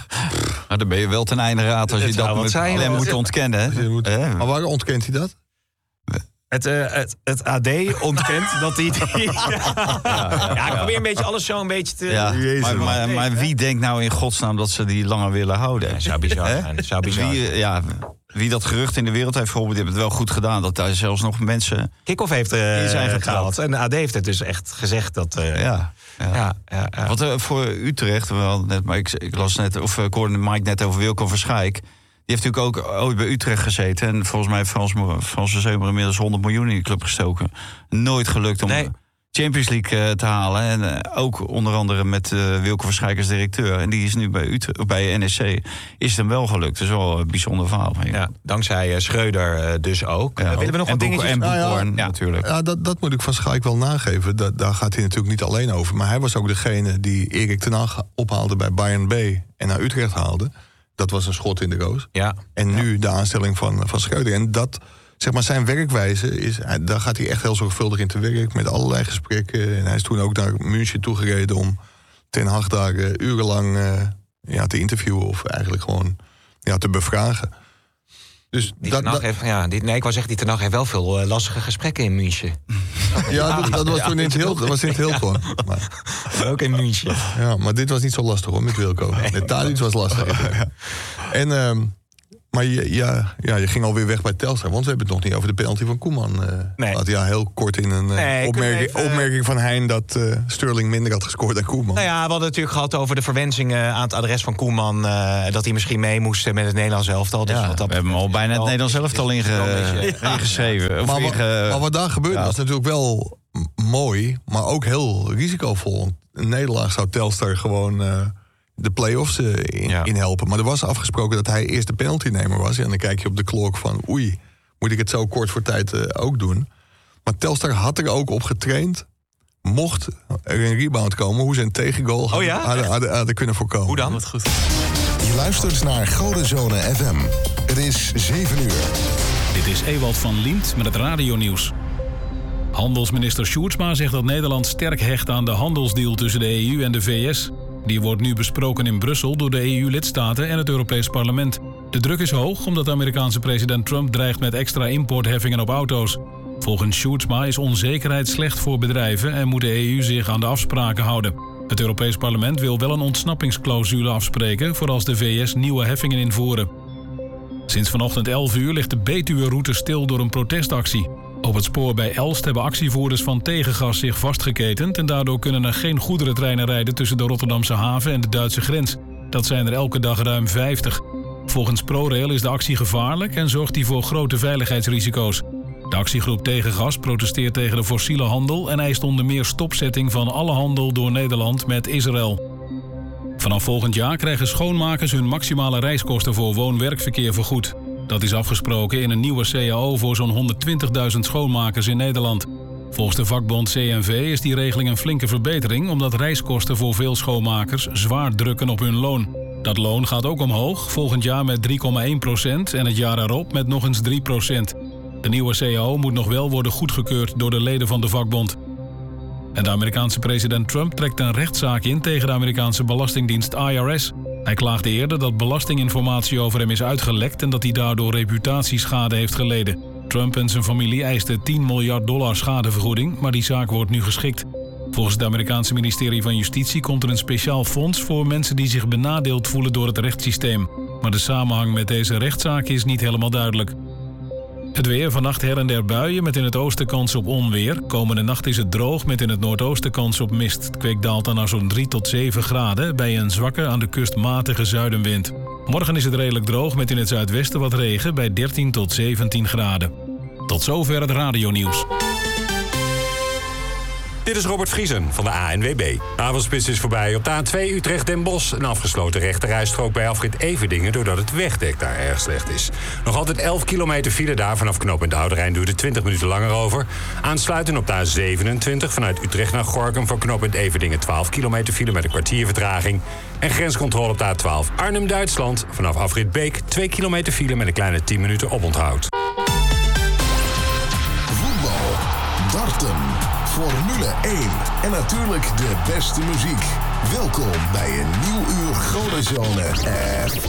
Nou, dan ben je wel ten einde raad als je Het zou dat wat met zijn, klem hoor. moet ontkennen. Hè? Dus je moet- Hè? Maar waar ontkent hij dat? Het, uh, het, het A D ontkent dat hij... ja, ja, ik probeer een beetje alles zo een beetje te... Ja, Jezus, maar, maar, man. maar wie denkt nou in godsnaam dat ze die langer willen houden? Ja, zou bizar Hè? zijn. Zou bizar Wie, zijn. ja, wie dat gerucht in de wereld heeft geholpen, die hebben het wel goed gedaan. Dat daar zelfs nog mensen... Kick-off heeft uh, Die zijn uh, getrapt. gehaald. En de A D heeft het dus echt gezegd dat... Uh, Ja, ja. ja, ja, ja. Wat uh, voor Utrecht, wel net, maar ik, ik las net, of uh, ik hoorde Mike net over Wilco Verschaik. Die heeft natuurlijk ook ooit bij Utrecht gezeten. En volgens mij heeft Frans, Frans de Zeumer inmiddels honderd miljoen in die club gestoken. Nooit gelukt om Nee. Champions League uh, te halen. En uh, ook onder andere met uh, Wilco Verschaik als directeur. En die is nu bij, Utrecht, bij N E C. Is het hem wel gelukt. Dat is wel een bijzonder verhaal. Ja, dankzij uh, Schreuder uh, dus ook. Ja, Uh, willen we nog en wat Boek- dingetjes... En Nou ja, Boekhoorn ja. natuurlijk. Ja, dat, dat moet ik van Schaik wel nageven. Da, daar gaat hij natuurlijk niet alleen over. Maar hij was ook degene die Erik ten Hag ophaalde bij Bayern B en naar Utrecht haalde. dat was een schot in de roos. Ja. En nu de aanstelling van, van Schreuder. En dat, zeg maar, zijn werkwijze, is, daar gaat hij echt heel zorgvuldig in te werk. Met allerlei gesprekken. En hij is toen ook naar München toegereden om Ten Hag daar uh, urenlang uh, ja, te interviewen. Of eigenlijk gewoon ja, te bevragen. Dus Die dat, Ten Hag dat, heeft, ja, die, nee, ik wou zeggen, die Ten Hag heeft wel veel uh, lastige gesprekken in München. ja, dat, dat was Ja, toen in het heel, dat was in het heel gewoon. Maar, ook in München. ja, maar dit was niet zo lastig hoor, met Wilco. Nee, nee, Tadic was lastig. Ja. En, um, maar je, ja, ja, je ging alweer weg bij Telstar. Want we hebben het nog niet over de penalty van Koeman. Uh, Nee. Had ja heel kort in een uh, Nee, opmerking, even, uh, opmerking van Hein dat uh, Sterling minder had gescoord dan Koeman. Nou ja, we hadden het natuurlijk gehad over de verwensingen aan het adres van Koeman. Uh, dat hij misschien mee moest met het Nederlands elftal. Dus Ja, wat dat we hebben hem al bijna het Nederlands elftal inge, Ja. ingeschreven. Of Maar, wa- inge- maar wat daar gebeurde ja. was natuurlijk wel m- mooi, maar ook heel risicovol. Want een nederlaag zou Telstar gewoon uh, de play-offs uh, in, Ja. in helpen. Maar er was afgesproken dat hij eerst de penaltynemer was. En dan kijk je op de klok van oei, moet ik het zo kort voor tijd uh, ook doen. Maar Telstar had er ook op getraind. Mocht er een rebound komen, hoe ze een tegengoal hadden, Oh ja? hadden, hadden, hadden kunnen voorkomen. Hoe dan? Wat goed. Je luistert naar Godenzone F M. Het is zeven uur. Dit is Ewald van Liemt met het radionieuws. Handelsminister Sjoerdsma zegt dat Nederland sterk hecht aan de handelsdeal tussen de E U en de V S. Die wordt nu besproken in Brussel door de E U-lidstaten en het Europees Parlement. De druk is hoog omdat de Amerikaanse president Trump dreigt met extra importheffingen op auto's. Volgens Sjoerdsma is onzekerheid slecht voor bedrijven en moet de E U zich aan de afspraken houden. Het Europees Parlement wil wel een ontsnappingsclausule afspreken voor als de V S nieuwe heffingen invoeren. Sinds vanochtend elf uur ligt de Betuwe-route stil door een protestactie. Op het spoor bij Elst hebben actievoerders van tegengas zich vastgeketend en daardoor kunnen er geen goederentreinen rijden tussen de Rotterdamse haven en de Duitse grens. Dat zijn er elke dag ruim vijftig. Volgens ProRail is de actie gevaarlijk en zorgt die voor grote veiligheidsrisico's. De actiegroep Tegengas protesteert tegen de fossiele handel en eist onder meer stopzetting van alle handel door Nederland met Israël. Vanaf volgend jaar krijgen schoonmakers hun maximale reiskosten voor woon-werkverkeer vergoed. Dat is afgesproken in een nieuwe C A O voor zo'n honderdtwintigduizend schoonmakers in Nederland. Volgens de vakbond C N V is die regeling een flinke verbetering, omdat reiskosten voor veel schoonmakers zwaar drukken op hun loon. Dat loon gaat ook omhoog, volgend jaar met drie komma één procent en het jaar erop met nog eens drie procent. De nieuwe C A O moet nog wel worden goedgekeurd door de leden van de vakbond. En de Amerikaanse president Trump trekt een rechtszaak in tegen de Amerikaanse belastingdienst I R S. Hij klaagde eerder dat belastinginformatie over hem is uitgelekt en dat hij daardoor reputatieschade heeft geleden. Trump en zijn familie eisten tien miljard dollar schadevergoeding, maar die zaak wordt nu geschikt. Volgens het Amerikaanse ministerie van Justitie komt er een speciaal fonds voor mensen die zich benadeeld voelen door het rechtssysteem. Maar de samenhang met deze rechtszaak is niet helemaal duidelijk. Het weer, vannacht her en der buien met in het oosten kans op onweer. Komende nacht is het droog met in het noordoosten kans op mist. Het kwik daalt dan naar zo'n drie tot zeven graden bij een zwakke aan de kust matige zuidenwind. Morgen is het redelijk droog met in het zuidwesten wat regen bij dertien tot zeventien graden. Tot zover het radionieuws. Dit is Robert Vriesen van de A N W B. De avondspits is voorbij op de A twee Utrecht-Den Bosch. Een afgesloten rechterrijstrook bij afrit Everdingen doordat het wegdek daar erg slecht is. Nog altijd elf kilometer file daar. Vanaf knooppunt Oude Rijn duurt het twintig minuten langer over. Aansluiten op de A zevenentwintig vanuit Utrecht naar Gorinchem voor knooppunt Everdingen twaalf kilometer file met een kwartier vertraging. En grenscontrole op de A twaalf Arnhem-Duitsland. Vanaf afrit Beek twee kilometer file met een kleine tien minuten oponthoud. Voetbal, darten, Formule één en natuurlijk de beste muziek. Welkom bij een nieuw uur Godenzone F M.